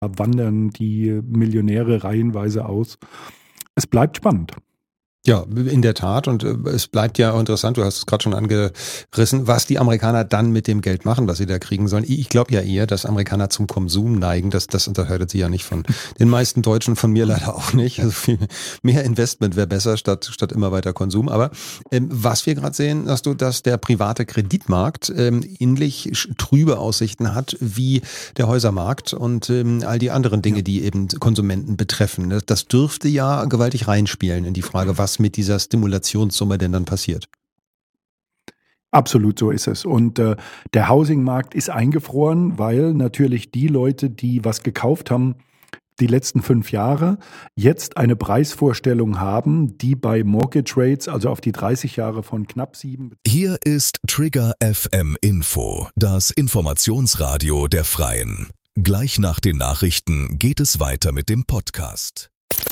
wandern die Millionäre reihenweise aus. Es bleibt spannend. Ja, in der Tat. Und es bleibt ja auch interessant, du hast es gerade schon angerissen, was die Amerikaner dann mit dem Geld machen, was sie da kriegen sollen. Ich glaube ja eher, dass Amerikaner zum Konsum neigen. Das unterscheidet sie ja nicht von den meisten Deutschen, von mir leider auch nicht. Also viel mehr Investment wäre besser, statt immer weiter Konsum. Aber was wir gerade sehen, hast du, dass der private Kreditmarkt ähnlich trübe Aussichten hat wie der Häusermarkt und all die anderen Dinge, die eben Konsumenten betreffen. Das dürfte ja gewaltig reinspielen in die Frage, was mit dieser Stimulationssumme denn dann passiert. Absolut, so ist es. Und der Housing-Markt ist eingefroren, weil natürlich die Leute, die was gekauft haben, die letzten 5 Jahre, jetzt eine Preisvorstellung haben, die bei Mortgage Rates, also auf die 30 Jahre von knapp 7. Hier ist Trigger FM Info, das Informationsradio der Freien. Gleich nach den Nachrichten geht es weiter mit dem Podcast.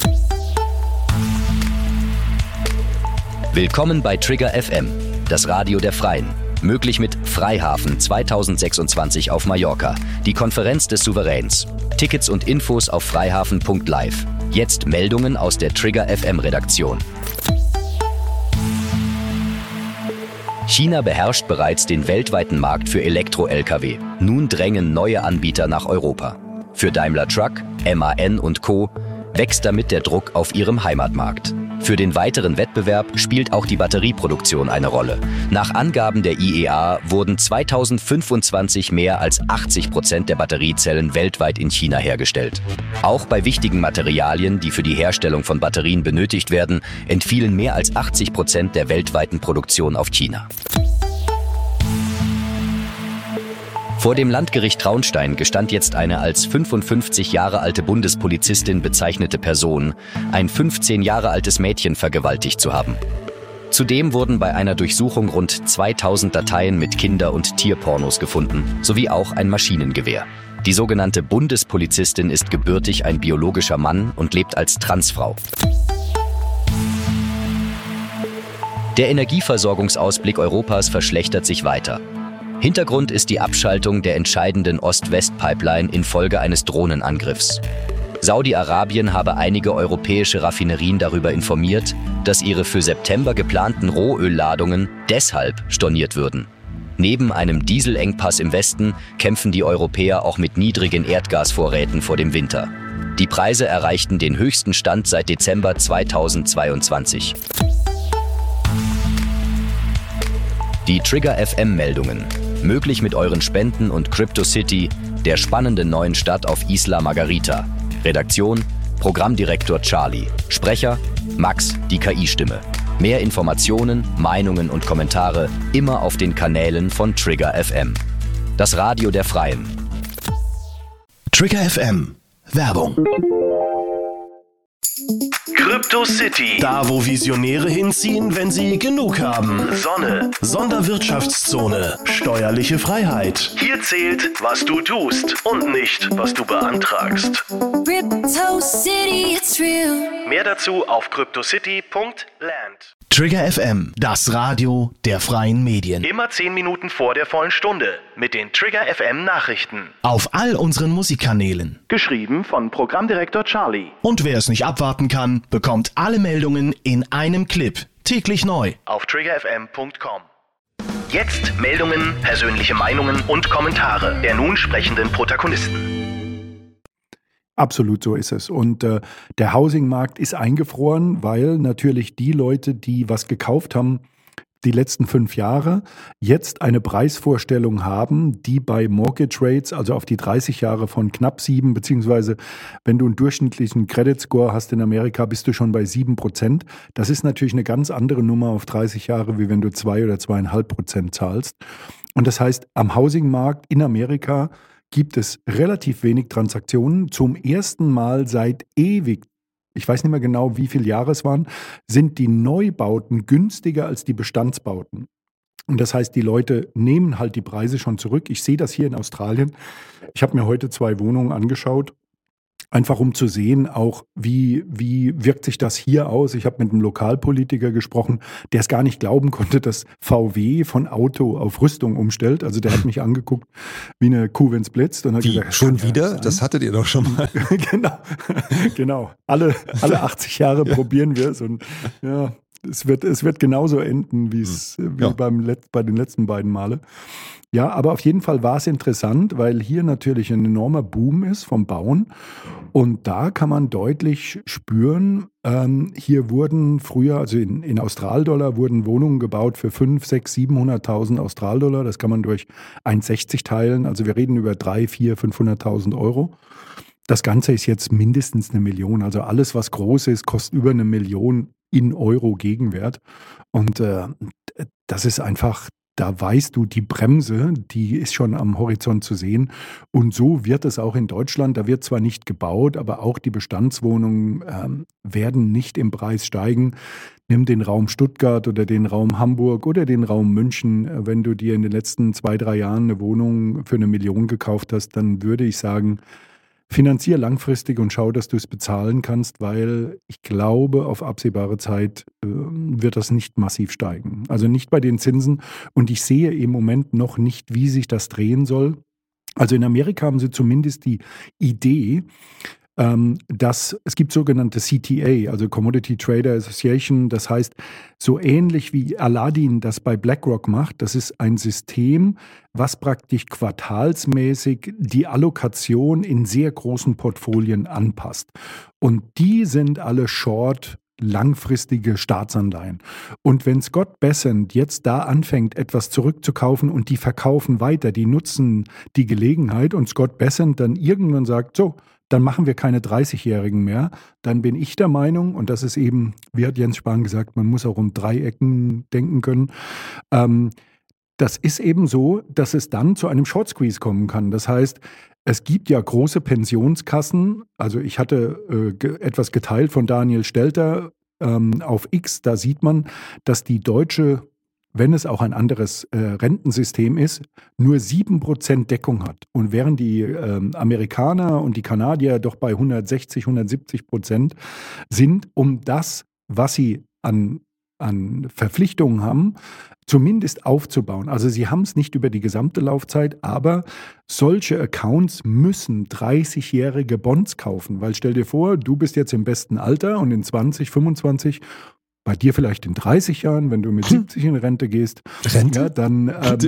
Willkommen bei Trigger FM, das Radio der Freien. Möglich mit Freihafen 2026 auf Mallorca, die Konferenz des Souveräns. Tickets und Infos auf freihafen.live. Jetzt Meldungen aus der Trigger FM Redaktion. China beherrscht bereits den weltweiten Markt für Elektro-Lkw. Nun drängen neue Anbieter nach Europa. Für Daimler Truck, MAN und Co. wächst damit der Druck auf ihrem Heimatmarkt. Für den weiteren Wettbewerb spielt auch die Batterieproduktion eine Rolle. Nach Angaben der IEA wurden 2025 mehr als 80% der Batteriezellen weltweit in China hergestellt. Auch bei wichtigen Materialien, die für die Herstellung von Batterien benötigt werden, entfielen mehr als 80% der weltweiten Produktion auf China. Vor dem Landgericht Traunstein gestand jetzt eine als 55 Jahre alte Bundespolizistin bezeichnete Person, ein 15 Jahre altes Mädchen vergewaltigt zu haben. Zudem wurden bei einer Durchsuchung rund 2000 Dateien mit Kinder- und Tierpornos gefunden, sowie auch ein Maschinengewehr. Die sogenannte Bundespolizistin ist gebürtig ein biologischer Mann und lebt als Transfrau. Der Energieversorgungsausblick Europas verschlechtert sich weiter. Hintergrund ist die Abschaltung der entscheidenden Ost-West-Pipeline infolge eines Drohnenangriffs. Saudi-Arabien habe einige europäische Raffinerien darüber informiert, dass ihre für September geplanten Rohölladungen deshalb storniert würden. Neben einem Dieselengpass im Westen kämpfen die Europäer auch mit niedrigen Erdgasvorräten vor dem Winter. Die Preise erreichten den höchsten Stand seit Dezember 2022. Die Trigger FM Meldungen. Möglich mit euren Spenden und CryptoCity, der spannenden neuen Stadt auf Isla Margarita. Redaktion: Programmdirektor Charlie. Sprecher: Max, die KI-Stimme. Mehr Informationen, Meinungen und Kommentare immer auf den Kanälen von Trigger FM. Das Radio der Freien. Trigger FM. Werbung. CryptoCity. Da, wo Visionäre hinziehen, wenn sie genug haben. Sonne. Sonderwirtschaftszone. Steuerliche Freiheit. Hier zählt, was du tust und nicht, was du beantragst. CryptoCity, it's real. Mehr dazu auf cryptocity.land. Trigger FM, das Radio der freien Medien. Immer 10 Minuten vor der vollen Stunde mit den Trigger FM Nachrichten. Auf all unseren Musikkanälen. Geschrieben von Programmdirektor Charlie. Und wer es nicht abwarten kann, bekommt alle Meldungen in einem Clip. Täglich neu. Auf triggerfm.com. Jetzt Meldungen, persönliche Meinungen und Kommentare der nun sprechenden Protagonisten. Absolut, so ist es. Und der Housing-Markt ist eingefroren, weil natürlich die Leute, die was gekauft haben, die letzten 5 Jahre, jetzt eine Preisvorstellung haben, die bei Mortgage Rates, also auf die 30 Jahre von knapp 7, beziehungsweise wenn du einen durchschnittlichen Credit Score hast in Amerika, bist du schon bei 7%. Das ist natürlich eine ganz andere Nummer auf 30 Jahre, wie wenn du 2 oder 2,5% zahlst. Und das heißt, am Housing-Markt in Amerika gibt es relativ wenig Transaktionen. Zum ersten Mal seit ewig, ich weiß nicht mehr genau, wie viele Jahre es waren, sind die Neubauten günstiger als die Bestandsbauten. Und das heißt, die Leute nehmen halt die Preise schon zurück. Ich sehe das hier in Australien. Ich habe mir heute 2 Wohnungen angeschaut. Einfach um zu sehen, auch wie wirkt sich das hier aus. Ich habe mit einem Lokalpolitiker gesprochen, der es gar nicht glauben konnte, dass VW von Auto auf Rüstung umstellt. Also der hat mich angeguckt wie eine Kuh, wenn's blitzt. Und hat gesagt, schon wieder? Das hattet ihr doch schon mal. Genau. Alle 80 Jahre probieren wir es. Und ja, es wird genauso enden, wie bei den letzten beiden Male. Ja, aber auf jeden Fall war es interessant, weil hier natürlich ein enormer Boom ist vom Bauen. Und da kann man deutlich spüren, hier wurden früher, also in Australdollar, wurden Wohnungen gebaut für 5, 6, 700.000 Australdollar. Das kann man durch 1,60 teilen. Also wir reden über 3, 4, 500.000 Euro. Das Ganze ist jetzt mindestens 1 Million. Also alles, was groß ist, kostet über 1 Million in Euro Gegenwert. Und das ist einfach... Da weißt du, die Bremse, die ist schon am Horizont zu sehen. Und so wird es auch in Deutschland. Da wird zwar nicht gebaut, aber auch die Bestandswohnungen werden nicht im Preis steigen. Nimm den Raum Stuttgart oder den Raum Hamburg oder den Raum München. Wenn du dir in den letzten 2, 3 Jahren eine Wohnung für 1 Million gekauft hast, dann würde ich sagen, finanzier langfristig und schau, dass du es bezahlen kannst, weil ich glaube, auf absehbare Zeit wird das nicht massiv steigen. Also nicht bei den Zinsen. Und ich sehe im Moment noch nicht, wie sich das drehen soll. Also in Amerika haben sie zumindest die Idee, dass es gibt sogenannte CTA, also Commodity Trader Association. Das heißt, so ähnlich wie Aladdin das bei BlackRock macht, das ist ein System, was praktisch quartalsmäßig die Allokation in sehr großen Portfolien anpasst. Und die sind alle short langfristige Staatsanleihen. Und wenn Scott Bessent jetzt da anfängt, etwas zurückzukaufen und die verkaufen weiter, die nutzen die Gelegenheit und Scott Bessent dann irgendwann sagt, so, dann machen wir keine 30-Jährigen mehr. Dann bin ich der Meinung, und das ist eben, wie hat Jens Spahn gesagt, man muss auch um Dreiecken denken können. Das ist eben so, dass es dann zu einem Short Squeeze kommen kann. Das heißt, es gibt ja große Pensionskassen. Also ich hatte etwas geteilt von Daniel Stelter auf X. Da sieht man, dass die deutsche, wenn es auch ein anderes Rentensystem ist, nur 7% Deckung hat. Und während die Amerikaner und die Kanadier doch bei 160, 170% sind, um das, was sie an Verpflichtungen haben, zumindest aufzubauen. Also sie haben es nicht über die gesamte Laufzeit, aber solche Accounts müssen 30-jährige Bonds kaufen. Weil stell dir vor, du bist jetzt im besten Alter und in 20, 25 bei dir vielleicht in 30 Jahren, wenn du mit 70 in Rente gehst, Rente? Ja, dann,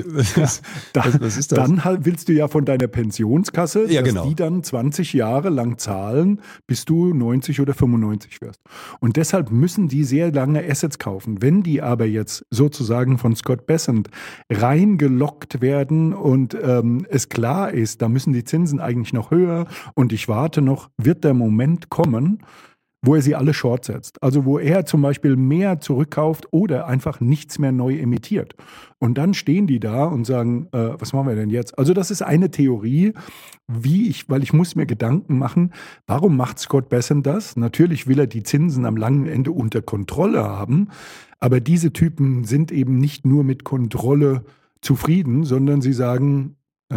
was ist das? Dann willst du ja von deiner Pensionskasse, ja, dass genau. die dann 20 Jahre lang zahlen, bis du 90 oder 95 wirst. Und deshalb müssen die sehr lange Assets kaufen. Wenn die aber jetzt sozusagen von Scott Bessent reingelockt werden und es klar ist, da müssen die Zinsen eigentlich noch höher und ich warte noch, wird der Moment kommen, wo er sie alle short setzt. Also wo er zum Beispiel mehr zurückkauft oder einfach nichts mehr neu emittiert. Und dann stehen die da und sagen, was machen wir denn jetzt? Also das ist eine Theorie, weil ich muss mir Gedanken machen, warum macht Scott Bessent das? Natürlich will er die Zinsen am langen Ende unter Kontrolle haben, aber diese Typen sind eben nicht nur mit Kontrolle zufrieden, sondern sie sagen,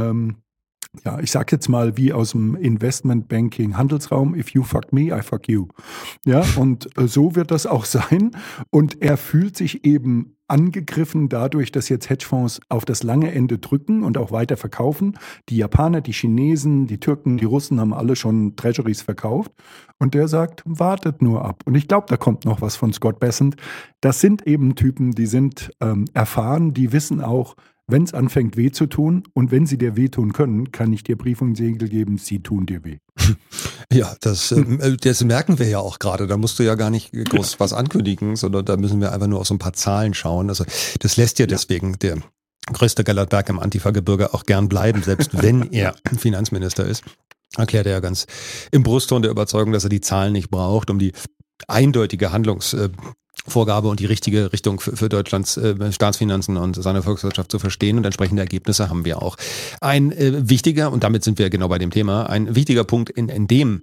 ja, ich sag jetzt mal wie aus dem Investmentbanking Handelsraum, if you fuck me, I fuck you. Ja, und so wird das auch sein. Und er fühlt sich eben angegriffen dadurch, dass jetzt Hedgefonds auf das lange Ende drücken und auch weiter verkaufen. Die Japaner, die Chinesen, die Türken, die Russen haben alle schon Treasuries verkauft. Und der sagt, wartet nur ab. Und ich glaube, da kommt noch was von Scott Bessent. Das sind eben Typen, die sind erfahren, die wissen auch, wenn es anfängt weh zu tun und wenn sie dir wehtun können, kann ich dir Brief und Siegel geben, sie tun dir weh. Ja, das merken wir ja auch gerade. Da musst du ja gar nicht groß was ankündigen, sondern da müssen wir einfach nur auf so ein paar Zahlen schauen. Also das lässt ja deswegen der größte Gellertberg im Antifa-Gebirge auch gern bleiben, selbst wenn er Finanzminister ist. Erklärt er ja ganz im Brustton der Überzeugung, dass er die Zahlen nicht braucht, um die eindeutige Vorgabe und die richtige Richtung für Deutschlands Staatsfinanzen und seine Volkswirtschaft zu verstehen, und entsprechende Ergebnisse haben wir auch. Ein wichtiger, und damit sind wir genau bei dem Thema, ein wichtiger Punkt in dem,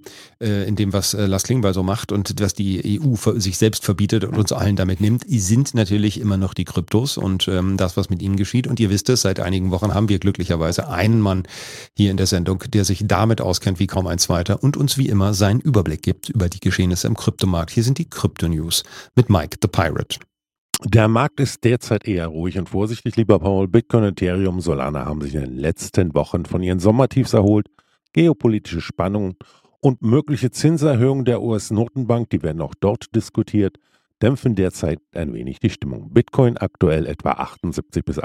was Lars Klingbeil so macht und was die EU sich selbst verbietet und uns allen damit nimmt, sind natürlich immer noch die Kryptos und das, was mit ihnen geschieht. Und ihr wisst es, seit einigen Wochen haben wir glücklicherweise einen Mann hier in der Sendung, der sich damit auskennt wie kaum ein zweiter und uns wie immer seinen Überblick gibt über die Geschehnisse im Kryptomarkt. Hier sind die Krypto-News mit Mike the Pirate. Der Markt ist derzeit eher ruhig und vorsichtig, lieber Paul. Bitcoin, Ethereum, Solana haben sich in den letzten Wochen von ihren Sommertiefs erholt. Geopolitische Spannungen und mögliche Zinserhöhungen der US-Notenbank, die werden auch dort diskutiert, dämpfen derzeit ein wenig die Stimmung. Bitcoin aktuell etwa 78.000 bis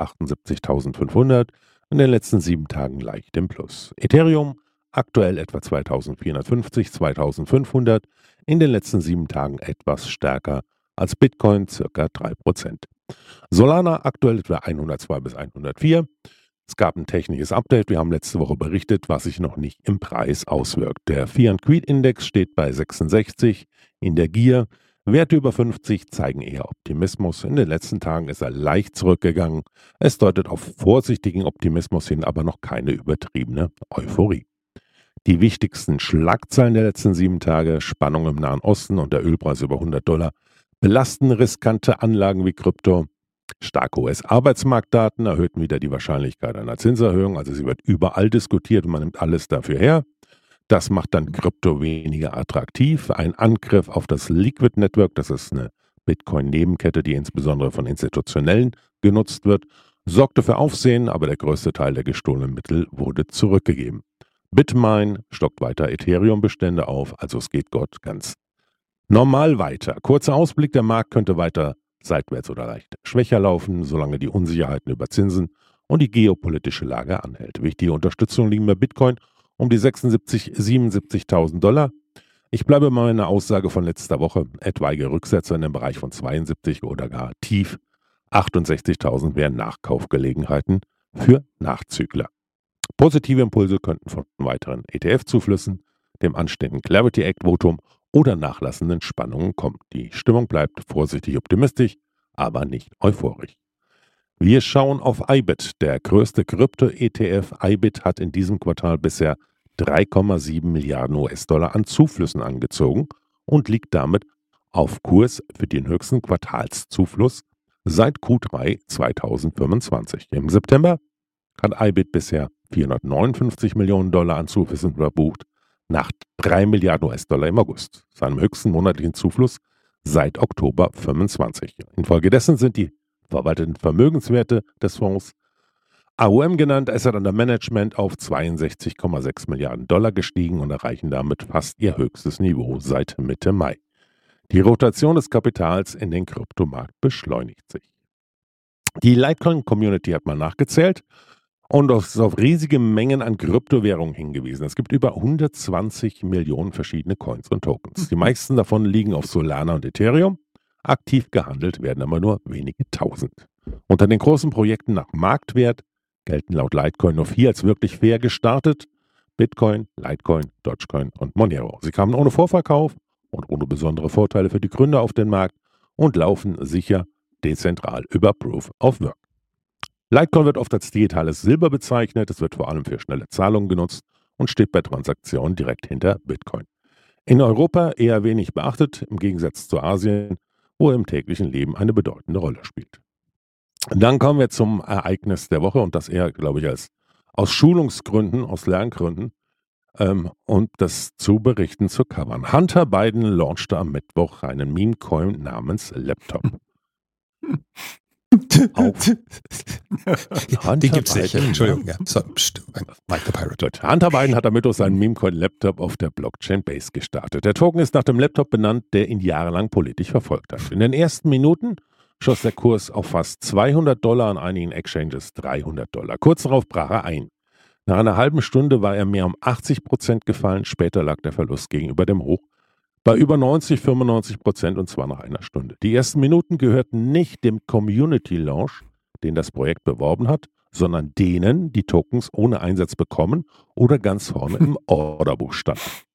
78.500, in den letzten 7 Tagen leicht im Plus. Ethereum aktuell etwa 2.450, 2.500, in den letzten 7 Tagen etwas stärker als Bitcoin, ca. 3%. Solana aktuell etwa 102 bis 104. Es gab ein technisches Update. Wir haben letzte Woche berichtet, was sich noch nicht im Preis auswirkt. Der Fiat Creed Index steht bei 66. In der Gier Werte über 50 zeigen eher Optimismus. In den letzten Tagen ist er leicht zurückgegangen. Es deutet auf vorsichtigen Optimismus hin, aber noch keine übertriebene Euphorie. Die wichtigsten Schlagzeilen der letzten 7 Tage, Spannung im Nahen Osten und der Ölpreis über $100, belasten riskante Anlagen wie Krypto. Starke US-Arbeitsmarktdaten erhöhten wieder die Wahrscheinlichkeit einer Zinserhöhung, also sie wird überall diskutiert und man nimmt alles dafür her. Das macht dann Krypto weniger attraktiv. Ein Angriff auf das Liquid Network, das ist eine Bitcoin-Nebenkette, die insbesondere von Institutionellen genutzt wird, sorgte für Aufsehen, aber der größte Teil der gestohlenen Mittel wurde zurückgegeben. Bitmain stockt weiter Ethereum-Bestände auf, also es geht Gott ganz normal weiter. Kurzer Ausblick, der Markt könnte weiter seitwärts oder leicht schwächer laufen, solange die Unsicherheiten über Zinsen und die geopolitische Lage anhält. Wichtige Unterstützung liegen bei Bitcoin um die 76.000, 77.000 Dollar. Ich bleibe bei meiner Aussage von letzter Woche. Etwaige Rücksetzer in dem Bereich von 72 oder gar tief 68.000 wären Nachkaufgelegenheiten für Nachzügler. Positive Impulse könnten von weiteren ETF-Zuflüssen, dem anstehenden Clarity Act-Votum oder nachlassenden Spannungen kommen. Die Stimmung bleibt vorsichtig optimistisch, aber nicht euphorisch. Wir schauen auf IBIT. Der größte Krypto-ETF IBIT hat in diesem Quartal bisher 3,7 Milliarden US-Dollar an Zuflüssen angezogen und liegt damit auf Kurs für den höchsten Quartalszufluss seit Q3 2025. Im September hat IBIT bisher 459 Millionen Dollar an Zuflüssen verbucht, nach 3 Milliarden US-Dollar im August, seinem höchsten monatlichen Zufluss seit Oktober 25. Infolgedessen sind die verwalteten Vermögenswerte des Fonds AUM genannt, Asset Under Management, auf 62,6 Milliarden Dollar gestiegen und erreichen damit fast ihr höchstes Niveau seit Mitte Mai. Die Rotation des Kapitals in den Kryptomarkt beschleunigt sich. Die Litecoin-Community hat mal nachgezählt und auf riesige Mengen an Kryptowährungen hingewiesen. Es gibt über 120 Millionen verschiedene Coins und Tokens. Die meisten davon liegen auf Solana und Ethereum. Aktiv gehandelt werden aber nur wenige Tausend. Unter den großen Projekten nach Marktwert gelten laut Litecoin nur 4 als wirklich fair gestartet: Bitcoin, Litecoin, Dogecoin und Monero. Sie kamen ohne Vorverkauf und ohne besondere Vorteile für die Gründer auf den Markt und laufen sicher dezentral über Proof of Work. Litecoin wird oft als digitales Silber bezeichnet. Es wird vor allem für schnelle Zahlungen genutzt und steht bei Transaktionen direkt hinter Bitcoin. In Europa eher wenig beachtet, im Gegensatz zu Asien, wo er im täglichen Leben eine bedeutende Rolle spielt. Dann kommen wir zum Ereignis der Woche und das eher, glaube ich, aus Schulungsgründen, aus Lerngründen und das zu berichten zu covern. Hunter Biden launchte am Mittwoch einen Meme-Coin namens Laptop. Die gibt's nicht. Entschuldigung. Ja. So, Mike the Pirate. Hunter Biden hat am Mittwoch seinen Meme-Coin-Laptop auf der Blockchain Base gestartet. Der Token ist nach dem Laptop benannt, der ihn jahrelang politisch verfolgt hat. In den ersten Minuten schoss der Kurs auf fast $200, an einigen Exchanges $300. Kurz darauf brach er ein. Nach einer halben Stunde war er mehr um 80% gefallen. Später lag der Verlust gegenüber dem Hoch bei über 90-95% und zwar nach einer Stunde. Die ersten Minuten gehörten nicht dem Community Launch, den das Projekt beworben hat, sondern denen, die Tokens ohne Einsatz bekommen oder ganz vorne im Orderbuch standen.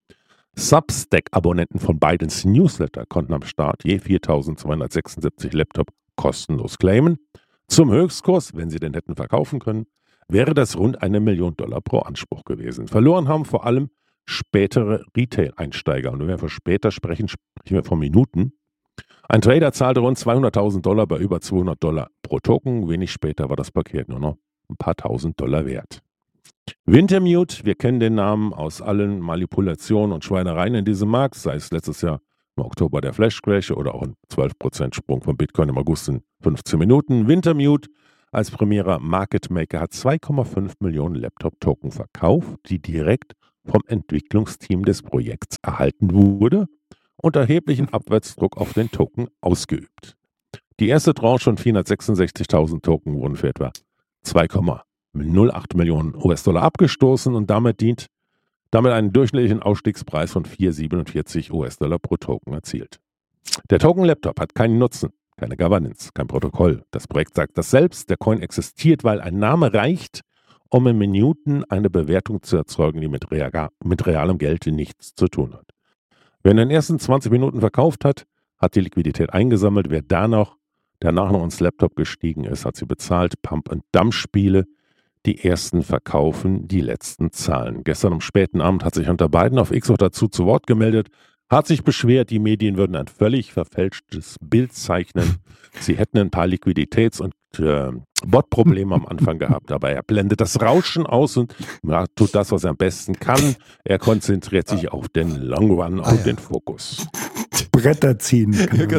Substack-Abonnenten von Bidens Newsletter konnten am Start je 4.276 Laptop kostenlos claimen. Zum Höchstkurs, wenn sie den hätten verkaufen können, wäre das rund $1 Million pro Anspruch gewesen. Verloren haben vor allem spätere Retail-Einsteiger. Und wenn wir von später sprechen, sprechen wir von Minuten. Ein Trader zahlte rund $200.000 bei über $200 pro Token. Wenig später war das Paket nur noch ein paar $1.000 wert. Wintermute, wir kennen den Namen aus allen Manipulationen und Schweinereien in diesem Markt, sei es letztes Jahr im Oktober der Flash-Crash oder auch ein 12% Sprung von Bitcoin im August in 15 Minuten. Wintermute als primärer Market Maker hat 2,5 Millionen Laptop-Token verkauft, die direkt vom Entwicklungsteam des Projekts erhalten wurde und erheblichen Abwärtsdruck auf den Token ausgeübt. Die erste Tranche von 466.000 Token wurden für etwa 2,08 Millionen US-Dollar abgestoßen und damit einen durchschnittlichen Ausstiegspreis von 4,47 US-Dollar pro Token erzielt. Der Token-Laptop hat keinen Nutzen, keine Governance, kein Protokoll. Das Projekt sagt das selbst, der Coin existiert, weil ein Name reicht, um in Minuten eine Bewertung zu erzeugen, die mit realem Geld nichts zu tun hat. Wer in den ersten 20 Minuten verkauft hat, hat die Liquidität eingesammelt. Wer danach noch ins Laptop gestiegen ist, hat sie bezahlt. Pump-and-Dump-Spiele, die ersten verkaufen, die letzten zahlen. Gestern am späten Abend hat sich Hunter Biden auf X auch dazu zu Wort gemeldet, hat sich beschwert, die Medien würden ein völlig verfälschtes Bild zeichnen. Sie hätten ein paar Liquiditäts- und Bot-Probleme am Anfang gehabt, aber er blendet das Rauschen aus und tut das, was er am besten kann. Er konzentriert sich auf den Long Run, auf den Fokus. Bretter ziehen.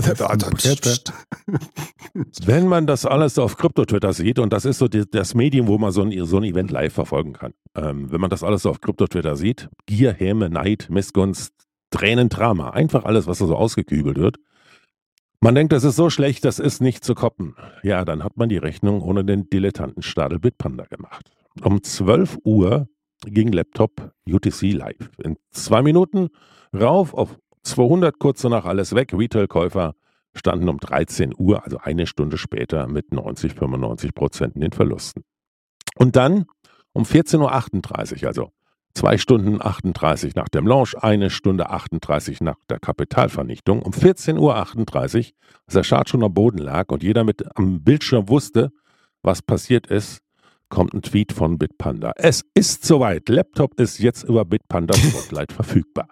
Wenn man das alles auf Krypto-Twitter sieht, und das ist so das Medium, wo man so ein Event live verfolgen kann, wenn man das alles auf Krypto-Twitter sieht, Gier, Häme, Neid, Missgunst, Tränen, Drama, einfach alles, was da so ausgekübelt wird. Man denkt, das ist so schlecht, das ist nicht zu koppen. Ja, dann hat man die Rechnung ohne den Dilettantenstadel Bitpanda gemacht. Um 12 Uhr ging Laptop UTC live. In 2 Minuten rauf auf 200, kurz danach alles weg. Retail-Käufer standen um 13 Uhr, also eine Stunde später, mit 90-95% in den Verlusten. Und dann um 14.38 Uhr, also 2 Stunden 38 nach dem Launch, 1 Stunde 38 nach der Kapitalvernichtung. Um 14.38 Uhr, als der Chart schon am Boden lag und jeder mit am Bildschirm wusste, was passiert ist, kommt ein Tweet von Bitpanda. Es ist soweit. Laptop ist jetzt über Bitpanda Spotlight verfügbar.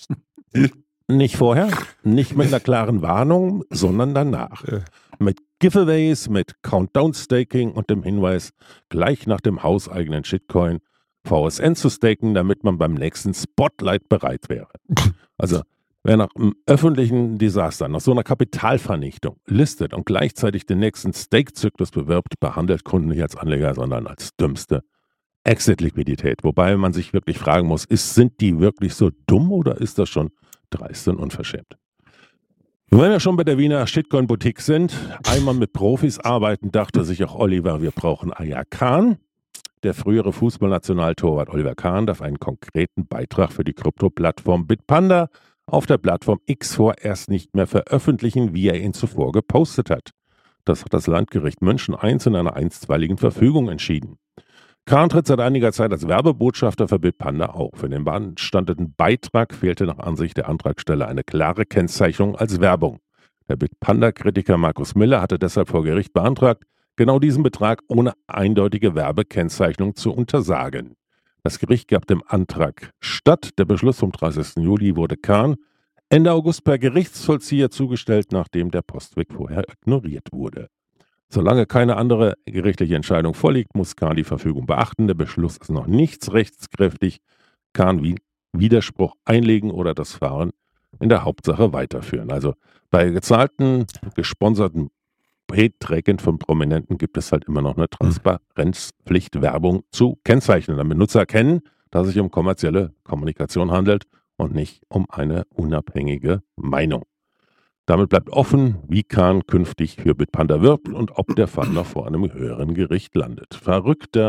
Nicht vorher, nicht mit einer klaren Warnung, sondern danach. Mit Giveaways, mit Countdown-Staking und dem Hinweis, gleich nach dem hauseigenen Shitcoin VSN zu staken, damit man beim nächsten Spotlight bereit wäre. Also, wer nach einem öffentlichen Desaster, nach so einer Kapitalvernichtung listet und gleichzeitig den nächsten Stake-Zyklus bewirbt, behandelt Kunden nicht als Anleger, sondern als dümmste Exit-Liquidität. Wobei man sich wirklich fragen muss, sind die wirklich so dumm oder ist das schon dreist und unverschämt? Und wenn wir schon bei der Wiener Shitcoin-Boutique sind, einmal mit Profis arbeiten, dachte sich auch Oliver, wir brauchen Aya Khan. Der frühere Fußballnationaltorwart Oliver Kahn darf einen konkreten Beitrag für die Krypto-Plattform Bitpanda auf der Plattform X vorerst nicht mehr veröffentlichen, wie er ihn zuvor gepostet hat. Das hat das Landgericht München I in einer einstweiligen Verfügung entschieden. Kahn tritt seit einiger Zeit als Werbebotschafter für Bitpanda auf. Für den beanstandeten Beitrag fehlte nach Ansicht der Antragsteller eine klare Kennzeichnung als Werbung. Der Bitpanda-Kritiker Markus Miller hatte deshalb vor Gericht beantragt, genau diesen Betrag ohne eindeutige Werbekennzeichnung zu untersagen. Das Gericht gab dem Antrag statt. Der Beschluss vom 30. Juli wurde Kahn Ende August per Gerichtsvollzieher zugestellt, nachdem der Postweg vorher ignoriert wurde. Solange keine andere gerichtliche Entscheidung vorliegt, muss Kahn die Verfügung beachten. Der Beschluss ist noch nicht rechtskräftig. Kahn Widerspruch einlegen oder das Verfahren in der Hauptsache weiterführen. Also bei gezahlten, gesponserten Beiträgen von Prominenten gibt es halt immer noch eine Transparenzpflicht, Werbung zu kennzeichnen, damit Nutzer erkennen, dass es sich um kommerzielle Kommunikation handelt und nicht um eine unabhängige Meinung. Damit bleibt offen, wie Kahn künftig für Bitpanda wirbt und ob der Fall noch vor einem höheren Gericht landet. Verrückter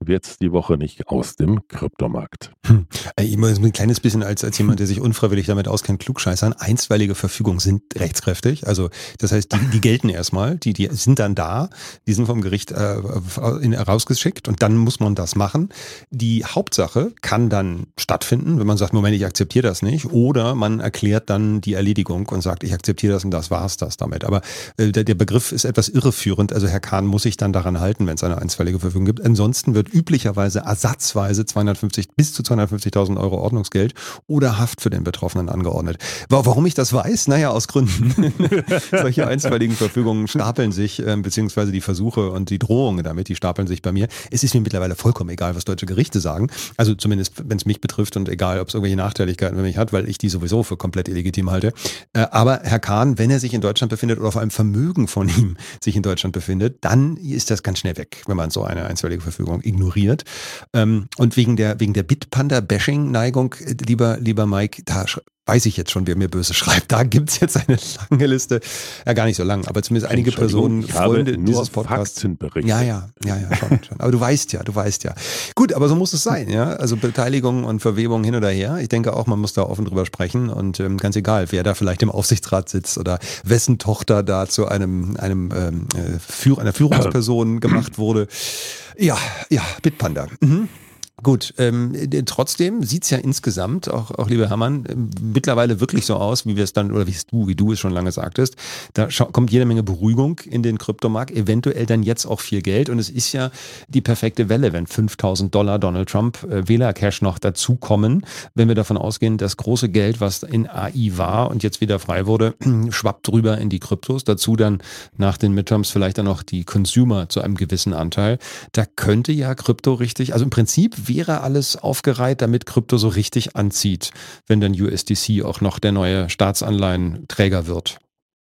wird es die Woche nicht aus dem Kryptomarkt. Ich muss ein kleines bisschen als jemand, der sich unfreiwillig damit auskennt, klugscheißern. Einstweilige Verfügungen sind rechtskräftig. Also das heißt, die gelten erstmal, die sind dann da, die sind vom Gericht rausgeschickt und dann muss man das machen. Die Hauptsache kann dann stattfinden, wenn man sagt, Moment, ich akzeptiere das nicht, oder man erklärt dann die Erledigung und sagt, ich akzeptiere das und das war's das damit. Aber der Begriff ist etwas irreführend. Also Herr Kahn muss sich dann daran halten, wenn es eine einstweilige Verfügung gibt. Ansonsten wird üblicherweise ersatzweise bis zu 250.000 Euro Ordnungsgeld oder Haft für den Betroffenen angeordnet. Warum ich das weiß? Naja, aus Gründen. Solche einstweiligen Verfügungen stapeln sich, beziehungsweise die Versuche und die Drohungen damit, die stapeln sich bei mir. Es ist mir mittlerweile vollkommen egal, was deutsche Gerichte sagen. Also zumindest, wenn es mich betrifft und egal, ob es irgendwelche Nachteiligkeiten für mich hat, weil ich die sowieso für komplett illegitim halte. Aber Herr Kahn, wenn er sich in Deutschland befindet oder vor allem Vermögen von ihm sich in Deutschland befindet, dann ist das ganz schnell weg, wenn man so eine einstweilige Verfügung ignoriert. Und wegen der Bitpanda-Bashing-Neigung, lieber Mike, da weiß ich jetzt schon, wer mir böse schreibt. Da gibt's jetzt eine lange Liste, ja gar nicht so lang, aber zumindest einige Personen, Freunde dieses Podcasts. Ja, schon. Aber du weißt ja. Gut, aber so muss es sein, ja. Also Beteiligung und Verwebung hin oder her. Ich denke auch, man muss da offen drüber sprechen und ganz egal, wer da vielleicht im Aufsichtsrat sitzt oder wessen Tochter da zu einer Führungsperson gemacht wurde. Ja, Bitpanda. Mhm. Gut, trotzdem sieht's ja insgesamt, auch lieber Hermann, mittlerweile wirklich so aus, wie wir es dann, oder wie du es schon lange sagtest, da kommt jede Menge Beruhigung in den Kryptomarkt, eventuell dann jetzt auch viel Geld und es ist ja die perfekte Welle, wenn $5.000 Donald Trump Wählercash noch dazukommen, wenn wir davon ausgehen, das große Geld, was in AI war und jetzt wieder frei wurde, schwappt drüber in die Kryptos, dazu dann nach den Midterms vielleicht dann noch die Consumer zu einem gewissen Anteil, da könnte ja Krypto richtig, also im Prinzip wäre alles aufgereiht, damit Krypto so richtig anzieht, wenn dann USDC auch noch der neue Staatsanleihenträger wird.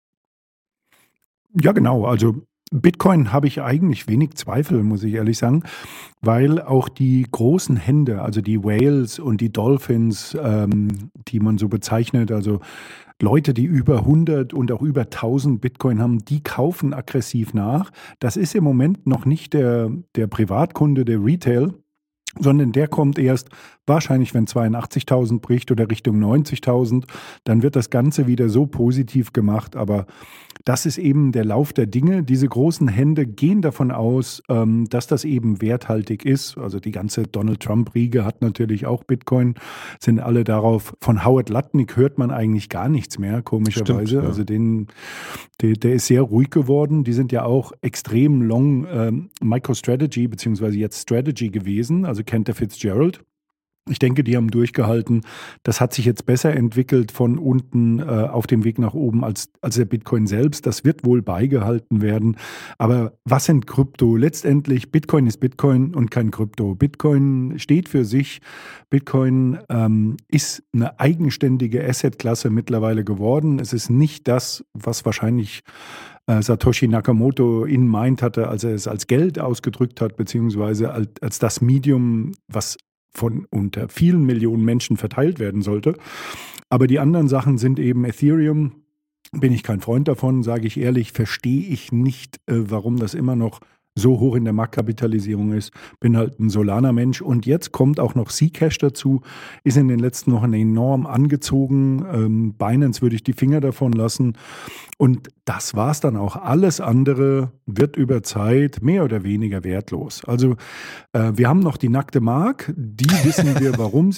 Ja, genau. Also Bitcoin habe ich eigentlich wenig Zweifel, muss ich ehrlich sagen, weil auch die großen Hände, also die Whales und die Dolphins, die man so bezeichnet, also Leute, die über 100 und auch über 1000 Bitcoin haben, die kaufen aggressiv nach. Das ist im Moment noch nicht der Privatkunde, der Retail, sondern der kommt erst wahrscheinlich, wenn 82.000 bricht oder Richtung 90.000, dann wird das Ganze wieder so positiv gemacht. Aber das ist eben der Lauf der Dinge. Diese großen Hände gehen davon aus, dass das eben werthaltig ist. Also die ganze Donald Trump-Riege hat natürlich auch Bitcoin, sind alle darauf. Von Howard Lutnick hört man eigentlich gar nichts mehr, komischerweise. Stimmt, ja. Also der ist sehr ruhig geworden. Die sind ja auch extrem long MicroStrategy beziehungsweise jetzt Strategy gewesen, also Cantor Fitzgerald. Ich denke, die haben durchgehalten. Das hat sich jetzt besser entwickelt von unten auf dem Weg nach oben als der Bitcoin selbst. Das wird wohl beigehalten werden. Aber was sind Krypto? Letztendlich, Bitcoin ist Bitcoin und kein Krypto. Bitcoin steht für sich. Bitcoin ist eine eigenständige Assetklasse mittlerweile geworden. Es ist nicht das, was wahrscheinlich Satoshi Nakamoto in mind hatte, als er es als Geld ausgedrückt hat, beziehungsweise als das Medium, was von unter vielen Millionen Menschen verteilt werden sollte. Aber die anderen Sachen sind eben Ethereum. Bin ich kein Freund davon, sage ich ehrlich, verstehe ich nicht, warum das immer noch so hoch in der Marktkapitalisierung ist. Bin halt ein Solana-Mensch. Und jetzt kommt auch noch Zcash dazu. Ist in den letzten Wochen enorm angezogen. Binance würde ich die Finger davon lassen. Und das war's dann auch. Alles andere wird über Zeit mehr oder weniger wertlos. Also wir haben noch die nackte Mark. Die wissen wir, warum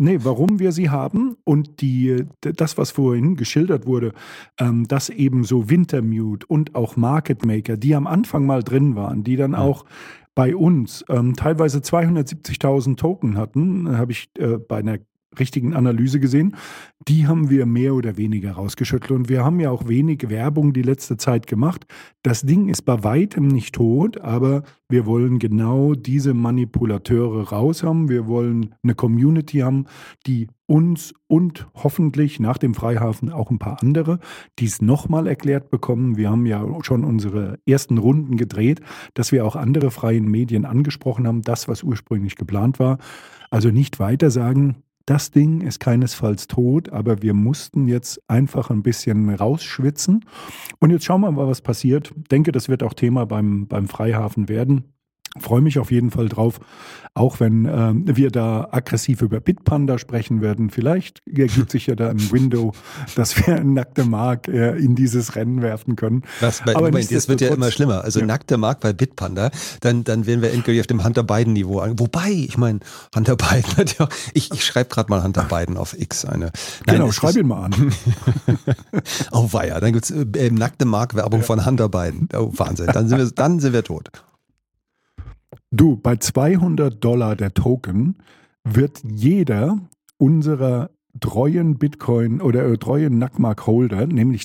wir sie haben. Und das, was vorhin geschildert wurde, dass eben so Wintermute und auch Market Maker, die am Anfang mal drin waren, die dann auch bei uns teilweise 270.000 Token hatten, habe ich bei einer richtigen Analyse gesehen, die haben wir mehr oder weniger rausgeschüttelt. Und wir haben ja auch wenig Werbung die letzte Zeit gemacht. Das Ding ist bei weitem nicht tot, aber wir wollen genau diese Manipulateure raus haben. Wir wollen eine Community haben, die uns und hoffentlich nach dem Freihafen auch ein paar andere, die es nochmal erklärt bekommen. Wir haben ja schon unsere ersten Runden gedreht, dass wir auch andere freien Medien angesprochen haben, das, was ursprünglich geplant war. Also nicht weiter sagen, das Ding ist keinesfalls tot, aber wir mussten jetzt einfach ein bisschen rausschwitzen. Und jetzt schauen wir mal, was passiert. Ich denke, das wird auch Thema beim Freihafen werden. Freue mich auf jeden Fall drauf, auch wenn wir da aggressiv über Bitpanda sprechen werden. Vielleicht ergibt sich ja da ein Window, dass wir nackte Mark in dieses Rennen werfen können. Moment, das wird ja immer schlimmer. Also nackte Mark bei Bitpanda, dann werden wir endgültig auf dem Hunter Biden-Niveau an. Wobei, ich meine, Hunter Biden hat ja, ich schreibe gerade mal Hunter Biden auf X eine. Genau, schreib ihn mal an. Oh weia, dann gibt es nackte Mark-Werbung von Hunter Biden. Oh Wahnsinn, dann sind wir tot. Du, bei $200 der Token wird jeder unserer treuen Bitcoin oder treuen NACMARK-Holder, nämlich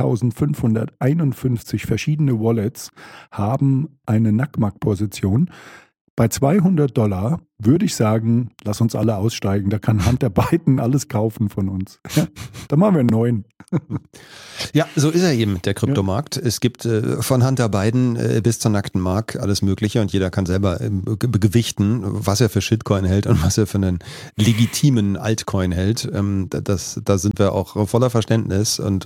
2551 verschiedene Wallets, haben eine NACMARK-Position. Bei $200 würde ich sagen, lass uns alle aussteigen. Da kann Hunter Biden alles kaufen von uns. Da machen wir einen neuen. Ja, so ist er eben, der Kryptomarkt. Ja. Es gibt von Hunter Biden bis zur nackten Mark alles Mögliche und jeder kann selber gewichten, was er für Shitcoin hält und was er für einen legitimen Altcoin hält. Da sind wir auch voller Verständnis und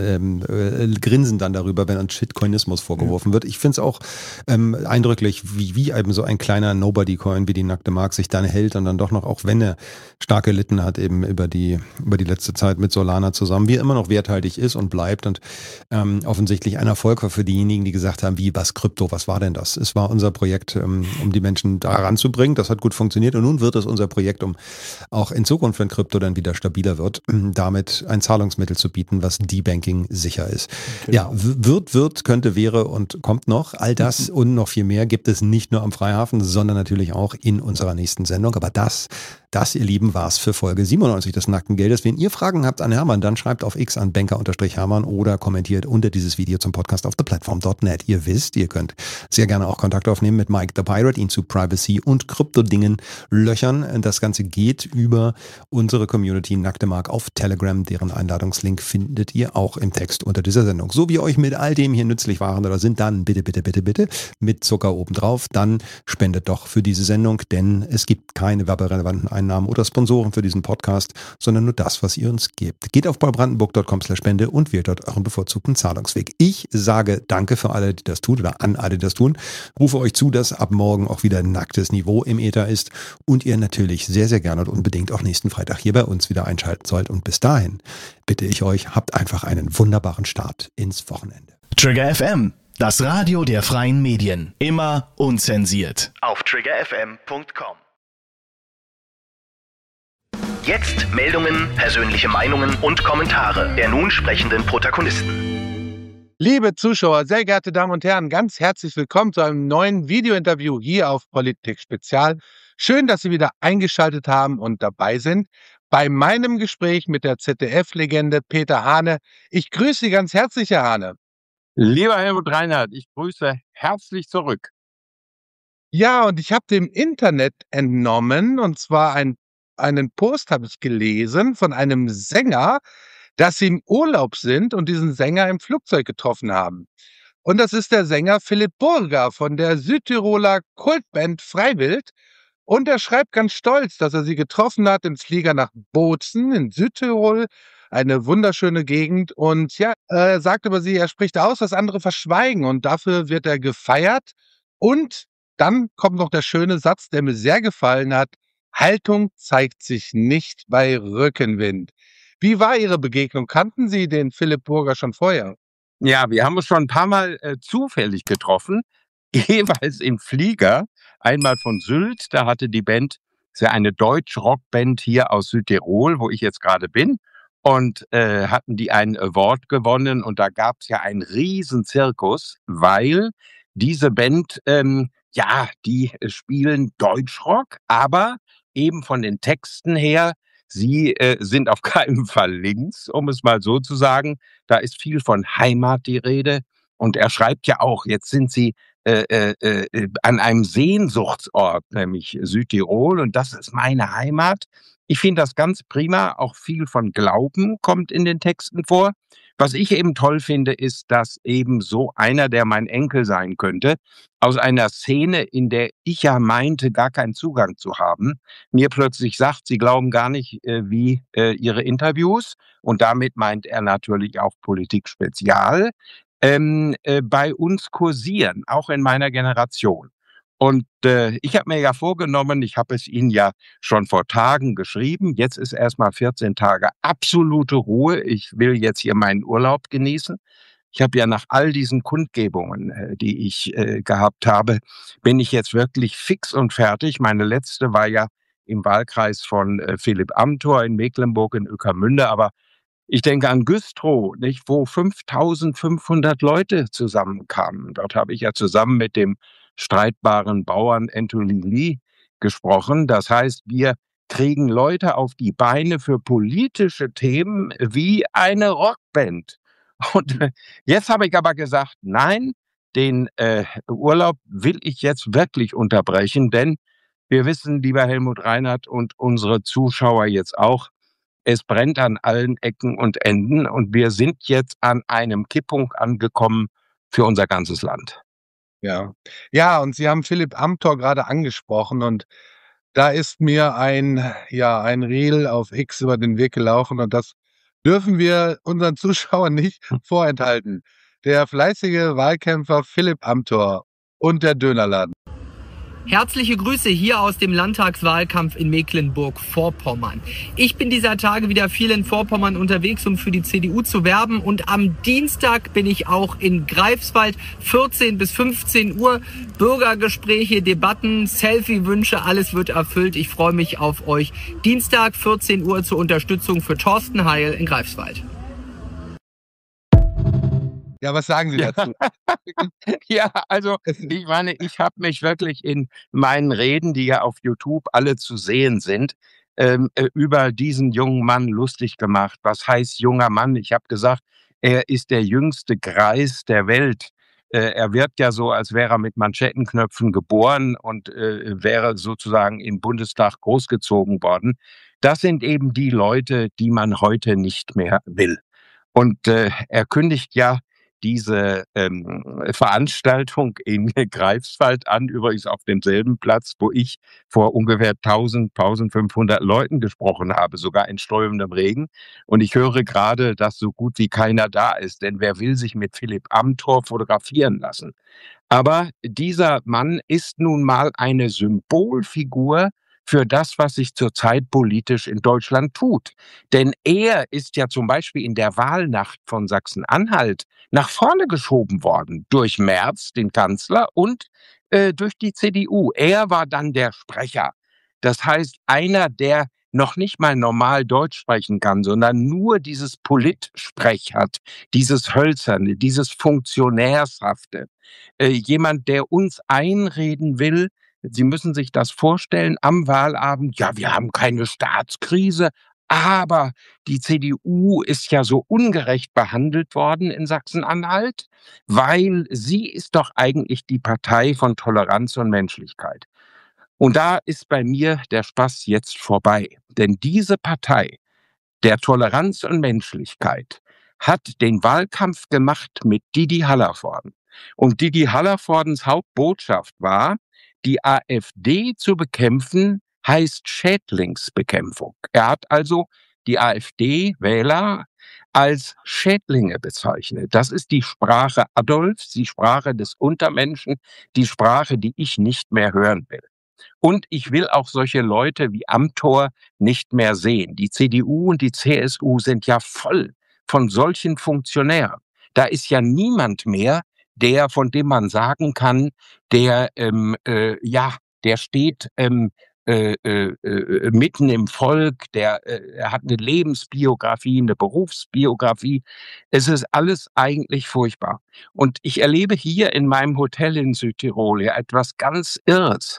grinsen dann darüber, wenn uns Shitcoinismus vorgeworfen wird. Ich finde es auch eindrücklich, wie eben so ein kleiner Nobody-Coin wie die nackte Mark sich dann hält und dann doch noch, auch wenn er stark gelitten hat, eben über die letzte Zeit mit Solana zusammen, wie er immer noch werthaltig ist und bleibt und offensichtlich ein Erfolg war für diejenigen, die gesagt haben, was Krypto, was war denn das? Es war unser Projekt, um die Menschen da ranzubringen, das hat gut funktioniert und nun wird es unser Projekt, um auch in Zukunft, wenn Krypto dann wieder stabiler wird, damit ein Zahlungsmittel zu bieten, was Debanking sicher ist. Genau. Ja, wird, könnte, wäre und kommt noch. All das und noch viel mehr gibt es nicht nur am Freihafen, sondern natürlich auch in unserer nächsten Sendung. Aber das, ihr Lieben, war's für Folge 97 des Nackten Geldes. Wenn ihr Fragen habt an Hermann, dann schreibt auf X an Banker_Hermann oder kommentiert unter dieses Video zum Podcast auf theplatform.net. Ihr wisst, ihr könnt sehr gerne auch Kontakt aufnehmen mit Mike the Pirate, ihn zu Privacy und Kryptodingen löchern. Das Ganze geht über unsere Community Nackte Mark auf Telegram. Deren Einladungslink findet ihr auch im Text unter dieser Sendung. So wie euch mit all dem hier nützlich waren oder sind, dann bitte mit Zucker obendrauf. Dann spendet doch für diese Sendung, denn es gibt keine werberelevanten Einnahmen oder Sponsoren für diesen Podcast, sondern nur das, was ihr uns gebt. Geht auf paulbrandenburg.com/Spende und wählt dort euren bevorzugten Zahlungsweg. Ich sage danke für alle, die das tun oder an alle, die das tun. Rufe euch zu, dass ab morgen auch wieder nacktes Niveau im Äther ist und ihr natürlich sehr, sehr gerne und unbedingt auch nächsten Freitag hier bei uns wieder einschalten sollt. Und bis dahin bitte ich euch, habt einfach einen wunderbaren Start ins Wochenende. Trigger FM, das Radio der freien Medien. Immer unzensiert. Auf triggerfm.com. Jetzt Meldungen, persönliche Meinungen und Kommentare der nun sprechenden Protagonisten. Liebe Zuschauer, sehr geehrte Damen und Herren, ganz herzlich willkommen zu einem neuen Video-Interview hier auf Politik Spezial. Schön, dass Sie wieder eingeschaltet haben und dabei sind bei meinem Gespräch mit der ZDF-Legende Peter Hane. Ich grüße Sie ganz herzlich, Herr Hane. Lieber Helmut Reinhardt, ich grüße herzlich zurück. Ja, und ich habe dem Internet entnommen, und zwar einen Post habe ich gelesen von einem Sänger, dass sie im Urlaub sind und diesen Sänger im Flugzeug getroffen haben. Und das ist der Sänger Philipp Burger von der Südtiroler Kultband Freiwild. Und er schreibt ganz stolz, dass er sie getroffen hat im Flieger nach Bozen in Südtirol. Eine wunderschöne Gegend. Und ja, er sagt über sie, er spricht aus, was andere verschweigen. Und dafür wird er gefeiert. Und dann kommt noch der schöne Satz, der mir sehr gefallen hat. Haltung zeigt sich nicht bei Rückenwind. Wie war Ihre Begegnung? Kannten Sie den Philipp Burger schon vorher? Ja, wir haben uns schon ein paar Mal zufällig getroffen, jeweils im Flieger. Einmal von Sylt, da hatte die Band, das ist ja eine Deutsch-Rock-Band hier aus Südtirol, wo ich jetzt gerade bin, und hatten die einen Award gewonnen und da gab es ja einen riesen Zirkus, weil diese Band, die spielen Deutschrock, aber eben von den Texten her, sie sind auf keinen Fall links, um es mal so zu sagen. Da ist viel von Heimat die Rede. Und er schreibt ja auch, jetzt sind sie an einem Sehnsuchtsort, nämlich Südtirol. Und das ist meine Heimat. Ich finde das ganz prima. Auch viel von Glauben kommt in den Texten vor. Was ich eben toll finde, ist, dass eben so einer, der mein Enkel sein könnte, aus einer Szene, in der ich ja meinte, gar keinen Zugang zu haben, mir plötzlich sagt, sie glauben gar nicht, wie ihre Interviews, und damit meint er natürlich auch Politik Spezial, bei uns kursieren, auch in meiner Generation. Und ich habe mir ja vorgenommen, ich habe es Ihnen ja schon vor Tagen geschrieben, jetzt ist erstmal 14 Tage absolute Ruhe. Ich will jetzt hier meinen Urlaub genießen. Ich habe ja nach all diesen Kundgebungen, die ich gehabt habe, bin ich jetzt wirklich fix und fertig. Meine letzte war ja im Wahlkreis von Philipp Amthor in Mecklenburg in Ueckermünde, aber ich denke an Güstrow, nicht, wo 5.500 Leute zusammenkamen. Dort habe ich ja zusammen mit dem streitbaren Bauern Anthony Lee gesprochen. Das heißt, wir kriegen Leute auf die Beine für politische Themen wie eine Rockband. Und jetzt habe ich aber gesagt, nein, den Urlaub will ich jetzt wirklich unterbrechen, denn wir wissen, lieber Helmut Reinhardt und unsere Zuschauer jetzt auch, es brennt an allen Ecken und Enden und wir sind jetzt an einem Kipppunkt angekommen für unser ganzes Land. Ja. Ja, und Sie haben Philipp Amthor gerade angesprochen und da ist mir ein Reel auf X über den Weg gelaufen und das dürfen wir unseren Zuschauern nicht vorenthalten. Der fleißige Wahlkämpfer Philipp Amthor und der Dönerladen. Herzliche Grüße hier aus dem Landtagswahlkampf in Mecklenburg-Vorpommern. Ich bin dieser Tage wieder viel in Vorpommern unterwegs, um für die CDU zu werben. Und am Dienstag bin ich auch in Greifswald, 14 bis 15 Uhr. Bürgergespräche, Debatten, Selfie-Wünsche, alles wird erfüllt. Ich freue mich auf euch. Dienstag, 14 Uhr zur Unterstützung für Thorsten Heil in Greifswald. Ja, was sagen Sie dazu? Ja, also ich meine, ich habe mich wirklich in meinen Reden, die ja auf YouTube alle zu sehen sind, über diesen jungen Mann lustig gemacht. Was heißt junger Mann? Ich habe gesagt, er ist der jüngste Greis der Welt. Er wirkt ja so, als wäre er mit Manschettenknöpfen geboren und wäre sozusagen im Bundestag großgezogen worden. Das sind eben die Leute, die man heute nicht mehr will. Und er kündigt ja diese Veranstaltung in Greifswald an, übrigens auf demselben Platz, wo ich vor ungefähr 1.500 Leuten gesprochen habe, sogar in strömendem Regen. Und ich höre gerade, dass so gut wie keiner da ist, denn wer will sich mit Philipp Amthor fotografieren lassen? Aber dieser Mann ist nun mal eine Symbolfigur für das, was sich zurzeit politisch in Deutschland tut. Denn er ist ja zum Beispiel in der Wahlnacht von Sachsen-Anhalt nach vorne geschoben worden durch Merz, den Kanzler, und durch die CDU. Er war dann der Sprecher. Das heißt, einer, der noch nicht mal normal Deutsch sprechen kann, sondern nur dieses Politsprech hat, dieses Hölzerne, dieses Funktionärshafte. Jemand, der uns einreden will, Sie müssen sich das vorstellen, am Wahlabend, ja, wir haben keine Staatskrise, aber die CDU ist ja so ungerecht behandelt worden in Sachsen-Anhalt, weil sie ist doch eigentlich die Partei von Toleranz und Menschlichkeit. Und da ist bei mir der Spaß jetzt vorbei. Denn diese Partei der Toleranz und Menschlichkeit hat den Wahlkampf gemacht mit Didi Hallervorden. Und Didi Hallervordens Hauptbotschaft war, die AfD zu bekämpfen, heißt Schädlingsbekämpfung. Er hat also die AfD-Wähler als Schädlinge bezeichnet. Das ist die Sprache Adolfs, die Sprache des Untermenschen, die Sprache, die ich nicht mehr hören will. Und ich will auch solche Leute wie Amthor nicht mehr sehen. Die CDU und die CSU sind ja voll von solchen Funktionären. Da ist ja niemand mehr, von dem man sagen kann, der steht mitten im Volk, er hat eine Lebensbiografie, eine Berufsbiografie. Es ist alles eigentlich furchtbar. Und ich erlebe hier in meinem Hotel in Südtirol ja etwas ganz Irres.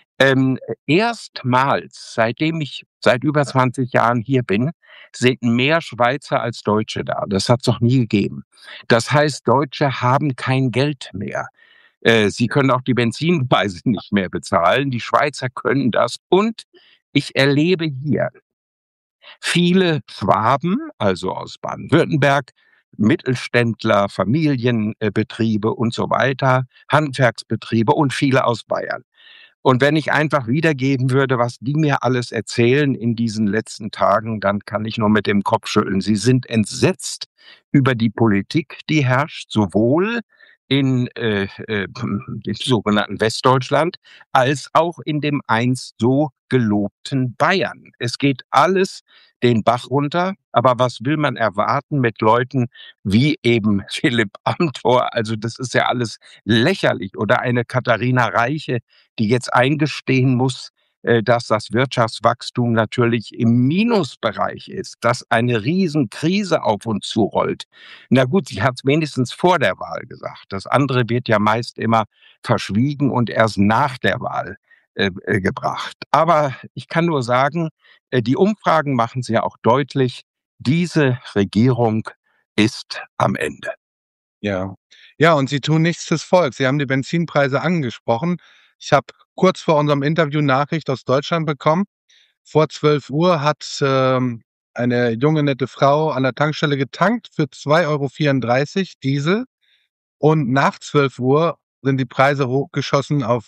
Erstmals, seitdem ich seit über 20 Jahren hier bin, sind mehr Schweizer als Deutsche da. Das hat es noch nie gegeben. Das heißt, Deutsche haben kein Geld mehr. Sie können auch die Benzinpreise nicht mehr bezahlen. Die Schweizer können das. Und ich erlebe hier viele Schwaben, also aus Baden-Württemberg, Mittelständler, Familienbetriebe und so weiter, Handwerksbetriebe und viele aus Bayern. Und wenn ich einfach wiedergeben würde, was die mir alles erzählen in diesen letzten Tagen, dann kann ich nur mit dem Kopf schütteln. Sie sind entsetzt über die Politik, die herrscht, sowohl in dem sogenannten Westdeutschland als auch in dem einst so gelobten Bayern. Es geht alles den Bach runter, aber was will man erwarten mit Leuten wie eben Philipp Amthor? Also das ist ja alles lächerlich. Oder eine Katharina Reiche, die jetzt eingestehen muss, dass das Wirtschaftswachstum natürlich im Minusbereich ist, dass eine Riesenkrise auf uns zurollt. Na gut, sie hat es wenigstens vor der Wahl gesagt. Das andere wird ja meist immer verschwiegen und erst nach der Wahl gebracht. Aber ich kann nur sagen, die Umfragen machen es ja auch deutlich, diese Regierung ist am Ende. Ja. Ja, und sie tun nichts fürs Volk. Sie haben die Benzinpreise angesprochen. Ich habe kurz vor unserem Interview Nachricht aus Deutschland bekommen. Vor 12 Uhr hat eine junge, nette Frau an der Tankstelle getankt für 2,34 € Diesel. Und nach 12 Uhr sind die Preise hochgeschossen auf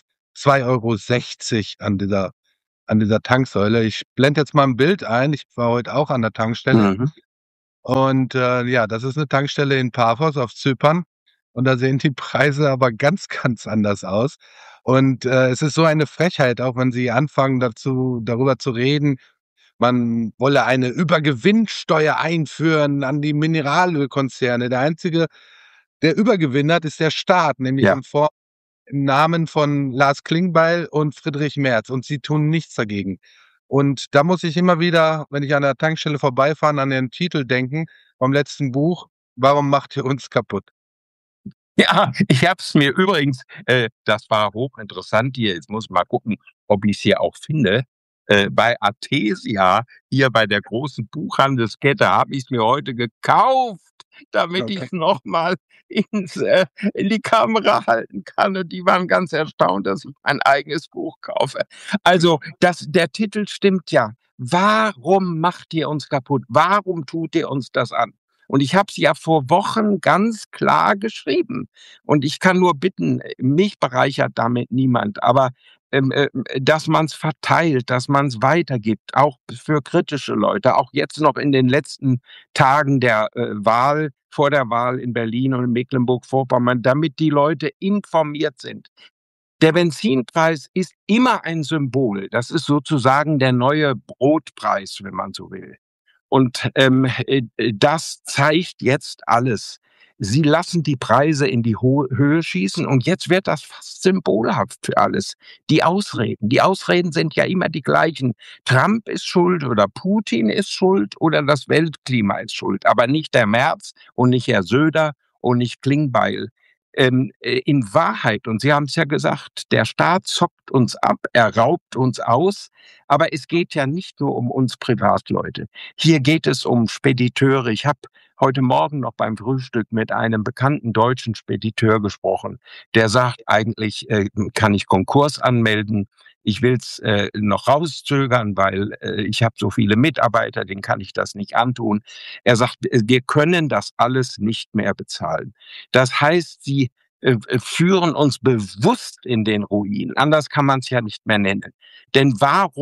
2,60 € an dieser Tanksäule. Ich blende jetzt mal ein Bild ein. Ich war heute auch an der Tankstelle. Mhm. Und ja, das ist eine Tankstelle in Paphos auf Zypern. Und da sehen die Preise aber ganz, ganz anders aus. Und es ist so eine Frechheit, auch wenn sie anfangen darüber zu reden, man wolle eine Übergewinnsteuer einführen an die Mineralölkonzerne. Der Einzige, der Übergewinn hat, ist der Staat, nämlich Ja. im Namen von Lars Klingbeil und Friedrich Merz. Und sie tun nichts dagegen. Und da muss ich immer wieder, wenn ich an der Tankstelle vorbeifahre, an den Titel denken vom letzten Buch: Warum macht ihr uns kaputt? Ja, ich habe es mir übrigens, das war hochinteressant hier, jetzt muss ich mal gucken, ob ich es hier auch finde, bei Athesia, hier bei der großen Buchhandelskette, habe ich es mir heute gekauft, damit ich Okay. es nochmal in die Kamera halten kann. Und die waren ganz erstaunt, dass ich mein eigenes Buch kaufe. Also, der Titel stimmt ja. Warum macht ihr uns kaputt? Warum tut ihr uns das an? Und ich habe es ja vor Wochen ganz klar geschrieben. Und ich kann nur bitten, mich bereichert damit niemand, aber dass man es verteilt, dass man es weitergibt, auch für kritische Leute, auch jetzt noch in den letzten Tagen der Wahl, vor der Wahl in Berlin und in Mecklenburg-Vorpommern, damit die Leute informiert sind. Der Benzinpreis ist immer ein Symbol. Das ist sozusagen der neue Brotpreis, wenn man so will. Und das zeigt jetzt alles. Sie lassen die Preise in die Höhe schießen und jetzt wird das fast symbolhaft für alles. Die Ausreden sind ja immer die gleichen. Trump ist schuld oder Putin ist schuld oder das Weltklima ist schuld, aber nicht der Merz und nicht Herr Söder und nicht Klingbeil. In Wahrheit, und Sie haben es ja gesagt, der Staat zockt uns ab, er raubt uns aus, aber es geht ja nicht nur um uns Privatleute. Hier geht es um Spediteure. Ich habe heute Morgen noch beim Frühstück mit einem bekannten deutschen Spediteur gesprochen. Der sagt, eigentlich kann ich Konkurs anmelden. Ich will es noch rauszögern, weil ich habe so viele Mitarbeiter, denen kann ich das nicht antun. Er sagt, wir können das alles nicht mehr bezahlen. Das heißt, sie führen uns bewusst in den Ruin. Anders kann man es ja nicht mehr nennen. Denn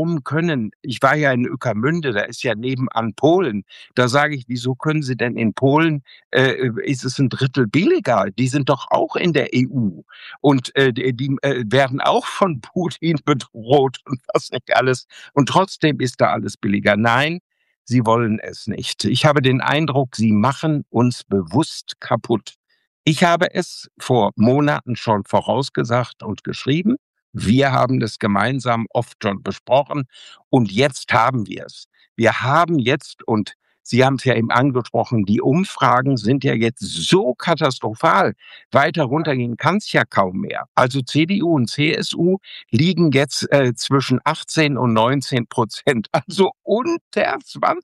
ich war ja in Ueckermünde, da ist ja nebenan Polen. Da sage ich, wieso können Sie denn in Polen, ist es ein Drittel billiger? Die sind doch auch in der EU. Und die werden auch von Putin bedroht und was nicht alles. Und trotzdem ist da alles billiger. Nein, sie wollen es nicht. Ich habe den Eindruck, sie machen uns bewusst kaputt. Ich habe es vor Monaten schon vorausgesagt und geschrieben. Wir haben das gemeinsam oft schon besprochen und jetzt haben wir es. Wir haben jetzt, und Sie haben es ja eben angesprochen, die Umfragen sind ja jetzt so katastrophal. Weiter runtergehen kann es ja kaum mehr. Also CDU und CSU liegen jetzt zwischen 18 und 19%, also unter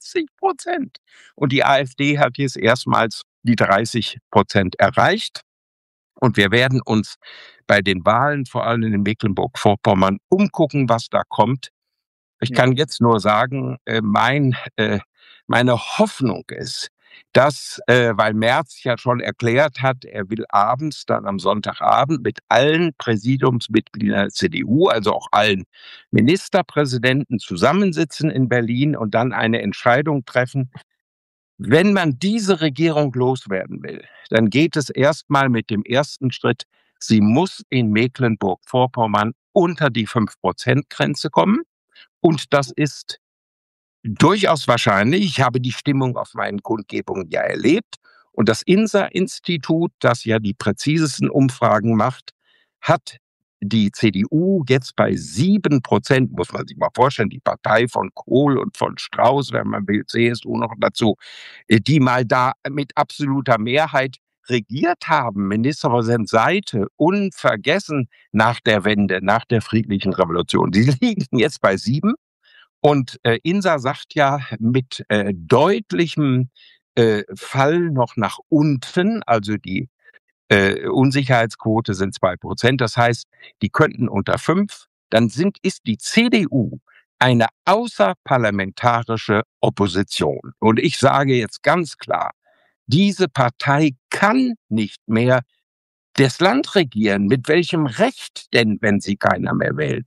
20%. Und die AfD hat jetzt erstmals die 30% erreicht. Und wir werden uns bei den Wahlen, vor allem in Mecklenburg-Vorpommern, umgucken, was da kommt. Ich kann jetzt nur sagen, meine Hoffnung ist, dass, weil Merz ja schon erklärt hat, er will abends, dann am Sonntagabend, mit allen Präsidiumsmitgliedern der CDU, also auch allen Ministerpräsidenten zusammensitzen in Berlin und dann eine Entscheidung treffen, Wenn man diese Regierung loswerden will, dann geht es erstmal mit dem ersten Schritt. Sie muss in Mecklenburg-Vorpommern unter die 5%-Grenze kommen. Und das ist durchaus wahrscheinlich. Ich habe die Stimmung auf meinen Kundgebungen ja erlebt. Und das INSA-Institut, das ja die präzisesten Umfragen macht, hat die CDU jetzt bei 7%, muss man sich mal vorstellen, die Partei von Kohl und von Strauß, wenn man will, CSU noch dazu, die mal da mit absoluter Mehrheit regiert haben, Ministerpräsident Seite, unvergessen nach der Wende, nach der friedlichen Revolution. Die liegen jetzt bei 7. Und INSA sagt ja mit deutlichem Fall noch nach unten, also die Unsicherheitsquote sind 2%, das heißt, die könnten unter 5, dann ist die CDU eine außerparlamentarische Opposition. Und ich sage jetzt ganz klar, diese Partei kann nicht mehr das Land regieren. Mit welchem Recht denn, wenn sie keiner mehr wählt?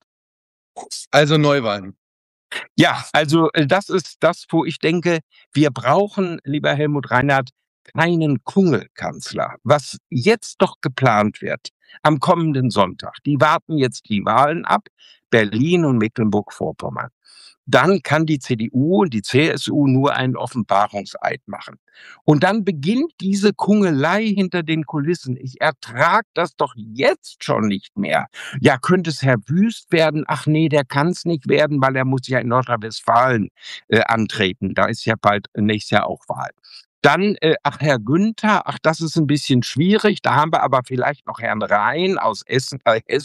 Also Neuwahlen. Ja, also das ist das, wo ich denke, wir brauchen, lieber Helmut Reinhardt, keinen Kungelkanzler. Was jetzt doch geplant wird am kommenden Sonntag, die warten jetzt die Wahlen ab, Berlin und Mecklenburg-Vorpommern. Dann kann die CDU und die CSU nur einen Offenbarungseid machen. Und dann beginnt diese Kungelei hinter den Kulissen. Ich ertrage das doch jetzt schon nicht mehr. Ja, könnte es Herr Wüst werden? Ach nee, der kann es nicht werden, weil er muss ja in Nordrhein-Westfalen antreten. Da ist ja bald nächstes Jahr auch Wahl. Dann, Herr Günther, das ist ein bisschen schwierig. Da haben wir aber vielleicht noch Herrn Rhein aus Hessen.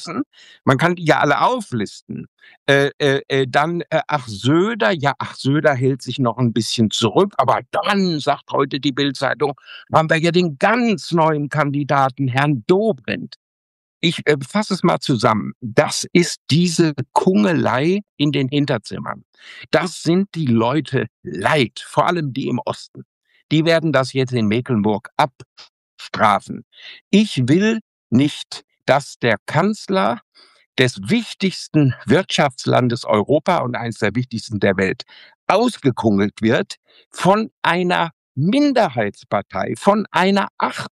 Man kann die ja alle auflisten. Dann, Söder. Ja, Söder hält sich noch ein bisschen zurück. Aber dann, sagt heute die Bild-Zeitung, haben wir ja den ganz neuen Kandidaten, Herrn Dobrindt. Ich fasse es mal zusammen. Das ist diese Kungelei in den Hinterzimmern. Das sind die Leute leid, vor allem die im Osten. Die werden das jetzt in Mecklenburg abstrafen. Ich will nicht, dass der Kanzler des wichtigsten Wirtschaftslandes Europa und eines der wichtigsten der Welt ausgekungelt wird von einer Minderheitspartei, von einer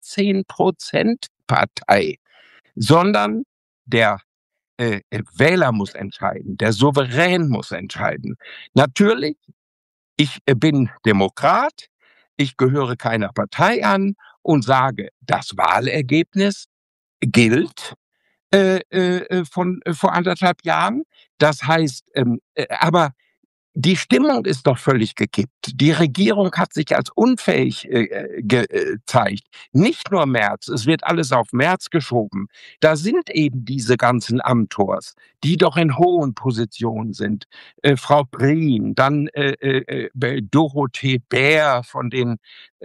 18%-Partei, sondern der Wähler muss entscheiden, der Souverän muss entscheiden. Natürlich, ich bin Demokrat, ich gehöre keiner Partei an und sage, das Wahlergebnis gilt von vor 1,5 Jahren. Das heißt, aber die Stimmung ist doch völlig gekippt. Die Regierung hat sich als unfähig gezeigt. Nicht nur Merz, es wird alles auf Merz geschoben. Da sind eben diese ganzen Amtors, die doch in hohen Positionen sind. Frau Prien, dann Dorothee Bär von der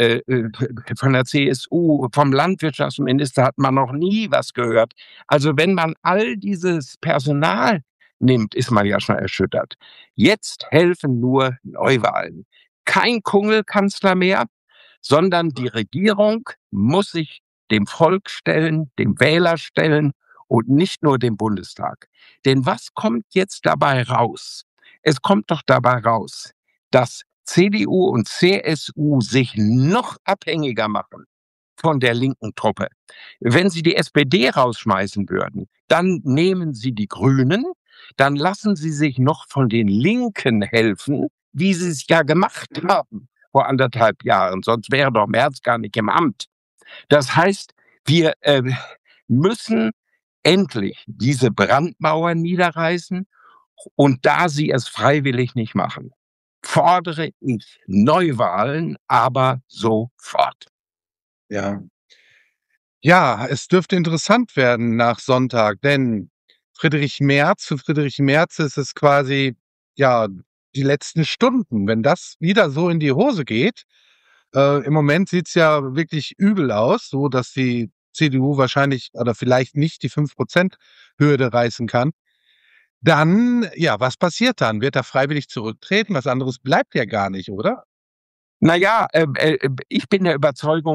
CSU, vom Landwirtschaftsminister hat man noch nie was gehört. Also wenn man all dieses Personal nimmt, ist man ja schon erschüttert. Jetzt helfen nur Neuwahlen. Kein Kungelkanzler mehr, sondern die Regierung muss sich dem Volk stellen, dem Wähler stellen und nicht nur dem Bundestag. Denn was kommt jetzt dabei raus? Es kommt doch dabei raus, dass CDU und CSU sich noch abhängiger machen von der linken Truppe. Wenn sie die SPD rausschmeißen würden, dann nehmen sie die Grünen, dann lassen sie sich noch von den Linken helfen, wie sie es ja gemacht haben vor 1,5 Jahren. Sonst wäre doch Merz gar nicht im Amt. Das heißt, wir müssen endlich diese Brandmauer niederreißen. Und da sie es freiwillig nicht machen, fordere ich Neuwahlen, aber sofort. Ja. Ja, es dürfte interessant werden nach Sonntag, denn für Friedrich Merz ist es quasi, ja, die letzten Stunden. Wenn das wieder so in die Hose geht, im Moment sieht's ja wirklich übel aus, so dass die CDU wahrscheinlich oder vielleicht nicht die 5%-Hürde reißen kann. Dann, ja, was passiert dann? Wird er freiwillig zurücktreten? Was anderes bleibt ja gar nicht, oder? Naja, ich bin der Überzeugung,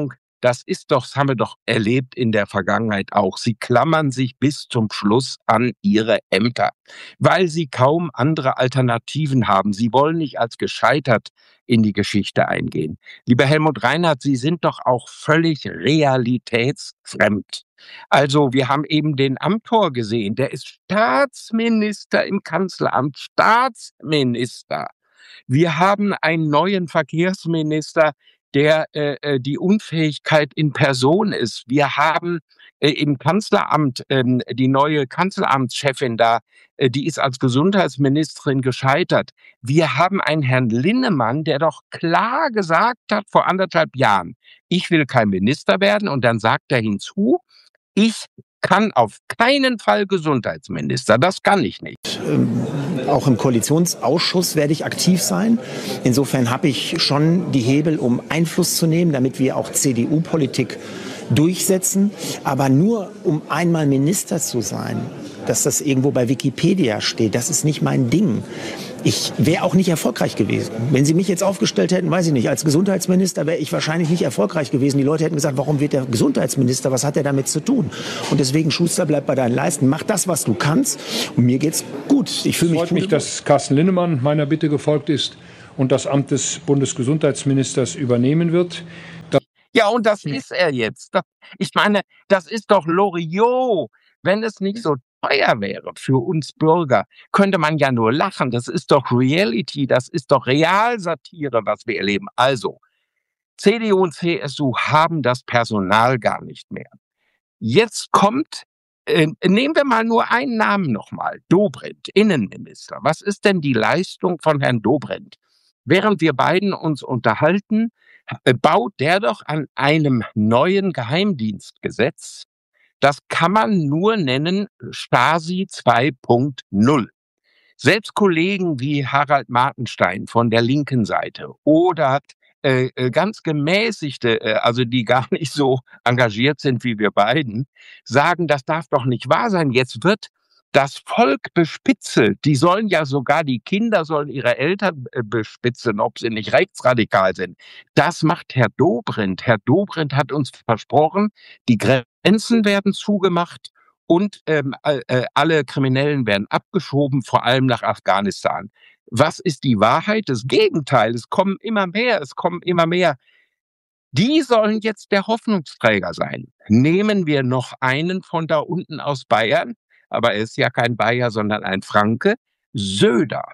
das haben wir doch erlebt in der Vergangenheit auch. Sie klammern sich bis zum Schluss an ihre Ämter, weil sie kaum andere Alternativen haben. Sie wollen nicht als gescheitert in die Geschichte eingehen. Lieber Helmut Reinhardt, Sie sind doch auch völlig realitätsfremd. Also wir haben eben den Amthor gesehen, der ist Staatsminister im Kanzleramt, Staatsminister. Wir haben einen neuen Verkehrsminister, der die Unfähigkeit in Person ist. Wir haben im Kanzleramt die neue Kanzleramtschefin da, die ist als Gesundheitsministerin gescheitert. Wir haben einen Herrn Linnemann, der doch klar gesagt hat vor 1,5 Jahren, ich will kein Minister werden. Und dann sagt er hinzu, ich kann auf keinen Fall Gesundheitsminister. Das kann ich nicht. Auch im Koalitionsausschuss werde ich aktiv sein. Insofern habe ich schon die Hebel, um Einfluss zu nehmen, damit wir auch CDU-Politik durchsetzen. Aber nur um einmal Minister zu sein, dass das irgendwo bei Wikipedia steht, das ist nicht mein Ding. Ich wäre auch nicht erfolgreich gewesen. Wenn Sie mich jetzt aufgestellt hätten, weiß ich nicht, als Gesundheitsminister wäre ich wahrscheinlich nicht erfolgreich gewesen. Die Leute hätten gesagt, warum wird der Gesundheitsminister, was hat er damit zu tun? Und deswegen, Schuster, bleib bei deinen Leisten, mach das, was du kannst. Und mir geht's gut. Ich fühle mich gut. Es freut mich, dass Carsten Linnemann meiner Bitte gefolgt ist und das Amt des Bundesgesundheitsministers übernehmen wird. Ja, und das ist er jetzt. Ich meine, das ist doch Loriot. Wenn es nicht so teuer wäre für uns Bürger, könnte man ja nur lachen. Das ist doch Reality, das ist doch Realsatire, was wir erleben. Also, CDU und CSU haben das Personal gar nicht mehr. Jetzt kommt, nehmen wir mal nur einen Namen nochmal, Dobrindt, Innenminister. Was ist denn die Leistung von Herrn Dobrindt? Während wir beiden uns unterhalten, baut der doch an einem neuen Geheimdienstgesetz. Das kann man nur nennen Stasi 2.0. Selbst Kollegen wie Harald Martenstein von der linken Seite oder ganz gemäßigte, also die gar nicht so engagiert sind wie wir beiden, sagen, das darf doch nicht wahr sein. Jetzt wird das Volk bespitzelt. Die sollen ja sogar, die Kinder sollen ihre Eltern bespitzeln, ob sie nicht rechtsradikal sind. Das macht Herr Dobrindt. Herr Dobrindt hat uns versprochen, die Grenzen werden zugemacht und alle Kriminellen werden abgeschoben, vor allem nach Afghanistan. Was ist die Wahrheit? Das Gegenteil. Es kommen immer mehr. Die sollen jetzt der Hoffnungsträger sein. Nehmen wir noch einen von da unten aus Bayern, aber er ist ja kein Bayer, sondern ein Franke, Söder.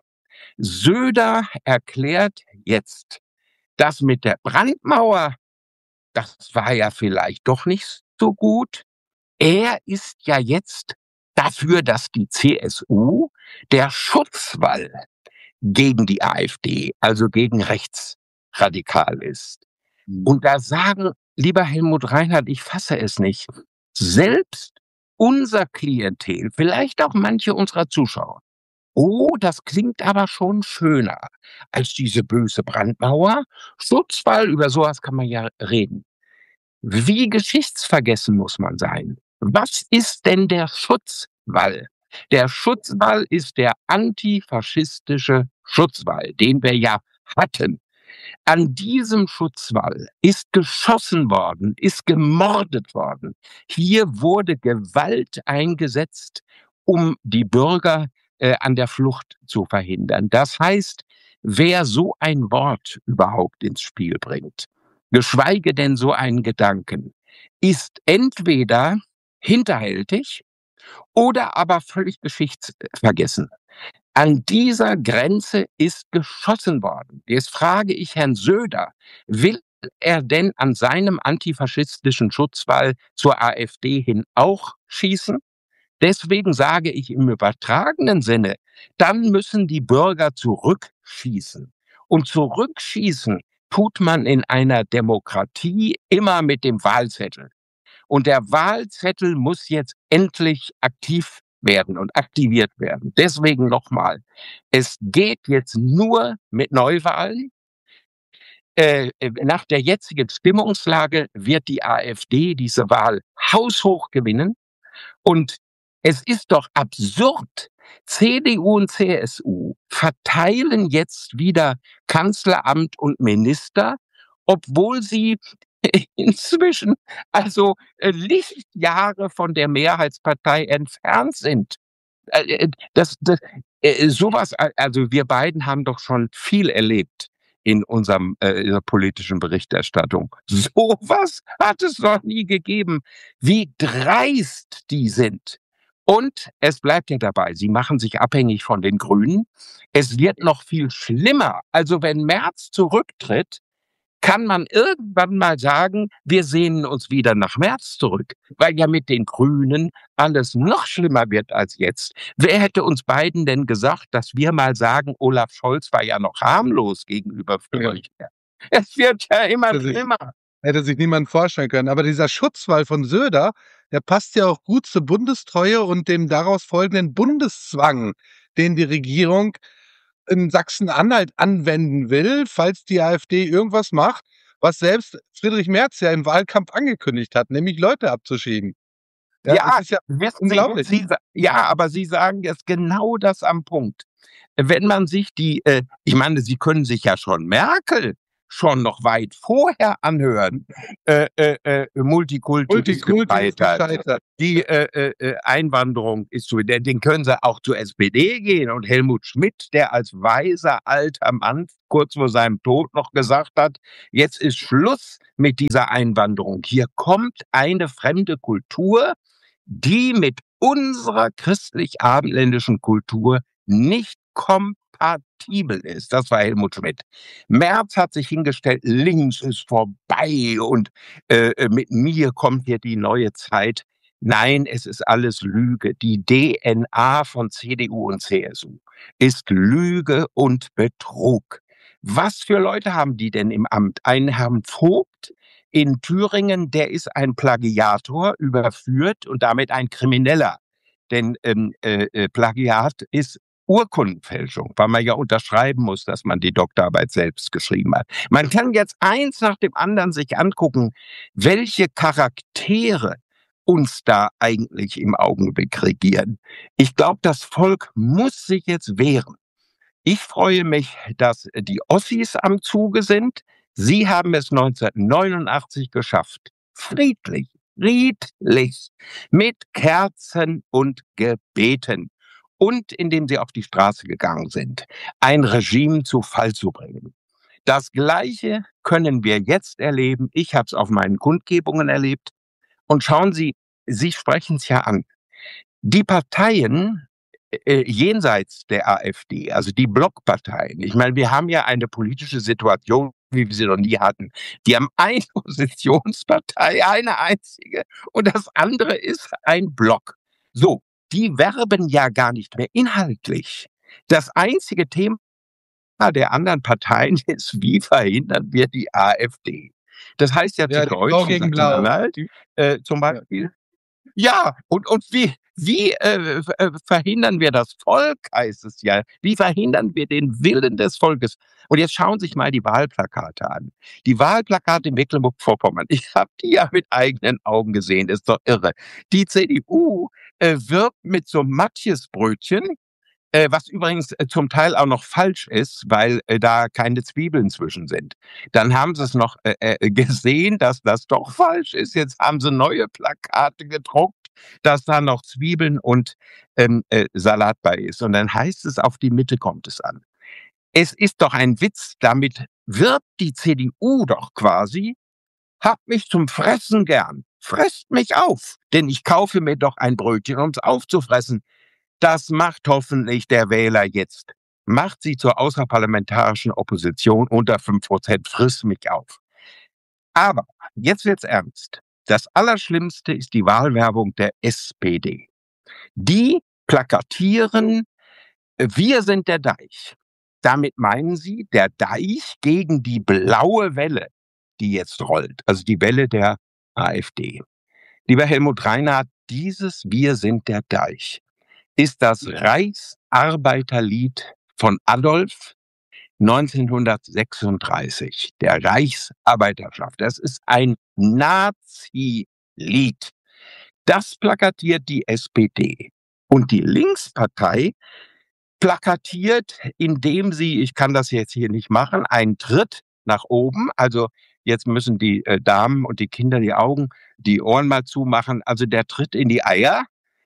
Söder erklärt jetzt, das mit der Brandmauer, das war ja vielleicht doch nicht so gut. Er ist ja jetzt dafür, dass die CSU der Schutzwall gegen die AfD, also gegen rechtsradikal ist. Und da sagen, lieber Helmut Reinhardt, ich fasse es nicht, selbst unser Klientel, vielleicht auch manche unserer Zuschauer, oh, das klingt aber schon schöner als diese böse Brandmauer. Schutzwall, über sowas kann man ja reden. Wie geschichtsvergessen muss man sein? Was ist denn der Schutzwall? Der Schutzwall ist der antifaschistische Schutzwall, den wir ja hatten. An diesem Schutzwall ist geschossen worden, ist gemordet worden. Hier wurde Gewalt eingesetzt, um die Bürger an der Flucht zu verhindern. Das heißt, wer so ein Wort überhaupt ins Spiel bringt, geschweige denn so einen Gedanken, ist entweder hinterhältig oder aber völlig geschichtsvergessen. An dieser Grenze ist geschossen worden. Jetzt frage ich Herrn Söder, will er denn an seinem antifaschistischen Schutzwall zur AfD hin auch schießen? Deswegen sage ich im übertragenen Sinne, dann müssen die Bürger zurückschießen. Und zurückschießen tut man in einer Demokratie immer mit dem Wahlzettel. Und der Wahlzettel muss jetzt endlich aktiv werden und aktiviert werden. Deswegen nochmal, es geht jetzt nur mit Neuwahlen. Nach der jetzigen Stimmungslage wird die AfD diese Wahl haushoch gewinnen. Und es ist doch absurd. CDU und CSU verteilen jetzt wieder Kanzleramt und Minister, obwohl sie inzwischen also Lichtjahre von der Mehrheitspartei entfernt sind. Sowas, also wir beiden haben doch schon viel erlebt in in der politischen Berichterstattung. Sowas hat es noch nie gegeben, wie dreist die sind. Und es bleibt ja dabei, sie machen sich abhängig von den Grünen. Es wird noch viel schlimmer. Also wenn Merz zurücktritt, kann man irgendwann mal sagen, wir sehnen uns wieder nach Merz zurück, weil ja mit den Grünen alles noch schlimmer wird als jetzt. Wer hätte uns beiden denn gesagt, dass wir mal sagen, Olaf Scholz war ja noch harmlos gegenüber Friedrich Merz? Es wird ja immer schlimmer. Hätte sich niemand vorstellen können. Aber dieser Schutzwall von Söder, der passt ja auch gut zur Bundestreue und dem daraus folgenden Bundeszwang, den die Regierung in Sachsen-Anhalt anwenden will, falls die AfD irgendwas macht, was selbst Friedrich Merz ja im Wahlkampf angekündigt hat, nämlich Leute abzuschieben. Ja, das ist ja unglaublich. Aber Sie sagen jetzt genau das am Punkt. Wenn man sich ich meine, Sie können sich ja schon Merkel schon noch weit vorher anhören. Multikulti ist gescheitert. Die Einwanderung ist so, den können Sie auch zur SPD gehen. Und Helmut Schmidt, der als weiser alter Mann kurz vor seinem Tod noch gesagt hat, jetzt ist Schluss mit dieser Einwanderung. Hier kommt eine fremde Kultur, die mit unserer christlich-abendländischen Kultur nicht kompatibel ist. Das war Helmut Schmidt. Merz hat sich hingestellt, links ist vorbei und mit mir kommt hier die neue Zeit. Nein, es ist alles Lüge. Die DNA von CDU und CSU ist Lüge und Betrug. Was für Leute haben die denn im Amt? Einen Herrn Vogt in Thüringen, der ist ein Plagiator, überführt und damit ein Krimineller. Denn Plagiat ist Urkundenfälschung, weil man ja unterschreiben muss, dass man die Doktorarbeit selbst geschrieben hat. Man kann jetzt eins nach dem anderen sich angucken, welche Charaktere uns da eigentlich im Augenblick regieren. Ich glaube, das Volk muss sich jetzt wehren. Ich freue mich, dass die Ossis am Zuge sind. Sie haben es 1989 geschafft. Friedlich, mit Kerzen und Gebeten. Und indem sie auf die Straße gegangen sind, ein Regime zu Fall zu bringen. Das Gleiche können wir jetzt erleben. Ich habe es auf meinen Kundgebungen erlebt. Und schauen Sie, Sie sprechen es ja an. Die Parteien jenseits der AfD, also die Blockparteien, ich meine, wir haben ja eine politische Situation, wie wir sie noch nie hatten. Die haben eine Oppositionspartei, eine einzige, und das andere ist ein Block. So. Die werben ja gar nicht mehr inhaltlich. Das einzige Thema der anderen Parteien ist, wie verhindern wir die AfD? Das heißt ja zu Deutsch, gegen Blau. Zum Beispiel. Ja, und wie verhindern wir das Volk, heißt es ja. Wie verhindern wir den Willen des Volkes? Und jetzt schauen Sie sich mal die Wahlplakate an. Die Wahlplakate in Mecklenburg-Vorpommern. Ich habe die ja mit eigenen Augen gesehen. Das ist doch irre. Die CDU wirbt mit so Matjesbrötchen, was übrigens zum Teil auch noch falsch ist, weil da keine Zwiebeln zwischen sind. Dann haben sie es noch gesehen, dass das doch falsch ist. Jetzt haben sie neue Plakate gedruckt, dass da noch Zwiebeln und Salat bei ist. Und dann heißt es, auf die Mitte kommt es an. Es ist doch ein Witz, damit wirbt die CDU doch quasi, habt mich zum Fressen gern, fresst mich auf, denn ich kaufe mir doch ein Brötchen, um es aufzufressen. Das macht hoffentlich der Wähler jetzt. Macht sie zur außerparlamentarischen Opposition unter 5%, friss mich auf. Aber jetzt wird's ernst. Das Allerschlimmste ist die Wahlwerbung der SPD. Die plakatieren, wir sind der Deich. Damit meinen sie, der Deich gegen die blaue Welle, die jetzt rollt, also die Welle der AfD. Lieber Helmut Reinhardt, dieses Wir sind der Deich ist das Reichsarbeiterlied von Adolf 1936, der Reichsarbeiterschaft. Das ist ein Nazi-Lied. Das plakatiert die SPD. Und die Linkspartei plakatiert, indem sie, ich kann das jetzt hier nicht machen, einen Tritt nach oben, also jetzt müssen die Damen und die Kinder die Ohren mal zumachen. Also der tritt in die Eier,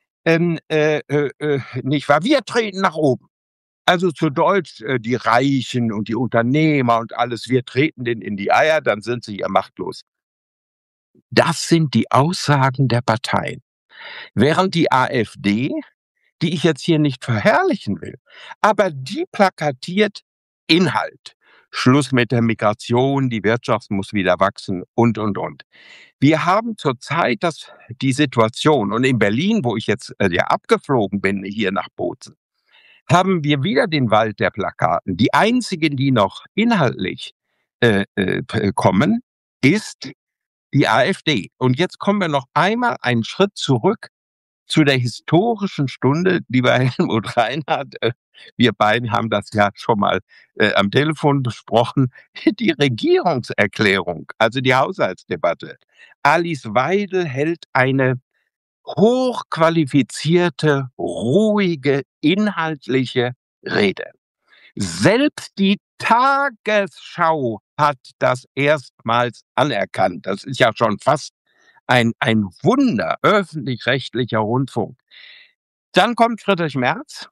nicht wahr? Wir treten nach oben. Also zu Deutsch, die Reichen und die Unternehmer und alles, wir treten denen in die Eier, dann sind sie ja machtlos. Das sind die Aussagen der Parteien. Während die AfD, die ich jetzt hier nicht verherrlichen will, aber die plakatiert Inhalt. Schluss mit der Migration, die Wirtschaft muss wieder wachsen und. Wir haben zurzeit die Situation, und in Berlin, wo ich jetzt ja abgeflogen bin, hier nach Bozen, haben wir wieder den Wald der Plakaten. Die einzigen, die noch inhaltlich kommen, ist die AfD. Und jetzt kommen wir noch einmal einen Schritt zurück zu der historischen Stunde, lieber Helmut Reinhardt. Wir beiden haben das ja schon mal am Telefon besprochen. Die Regierungserklärung, also die Haushaltsdebatte. Alice Weidel hält eine hochqualifizierte, ruhige, inhaltliche Rede. Selbst die Tagesschau hat das erstmals anerkannt. Das ist ja schon fast ein Wunder, öffentlich-rechtlicher Rundfunk. Dann kommt Friedrich Merz.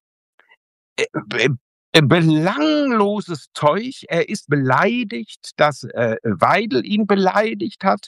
Belangloses Zeug. Er ist beleidigt, dass Weidel ihn beleidigt hat.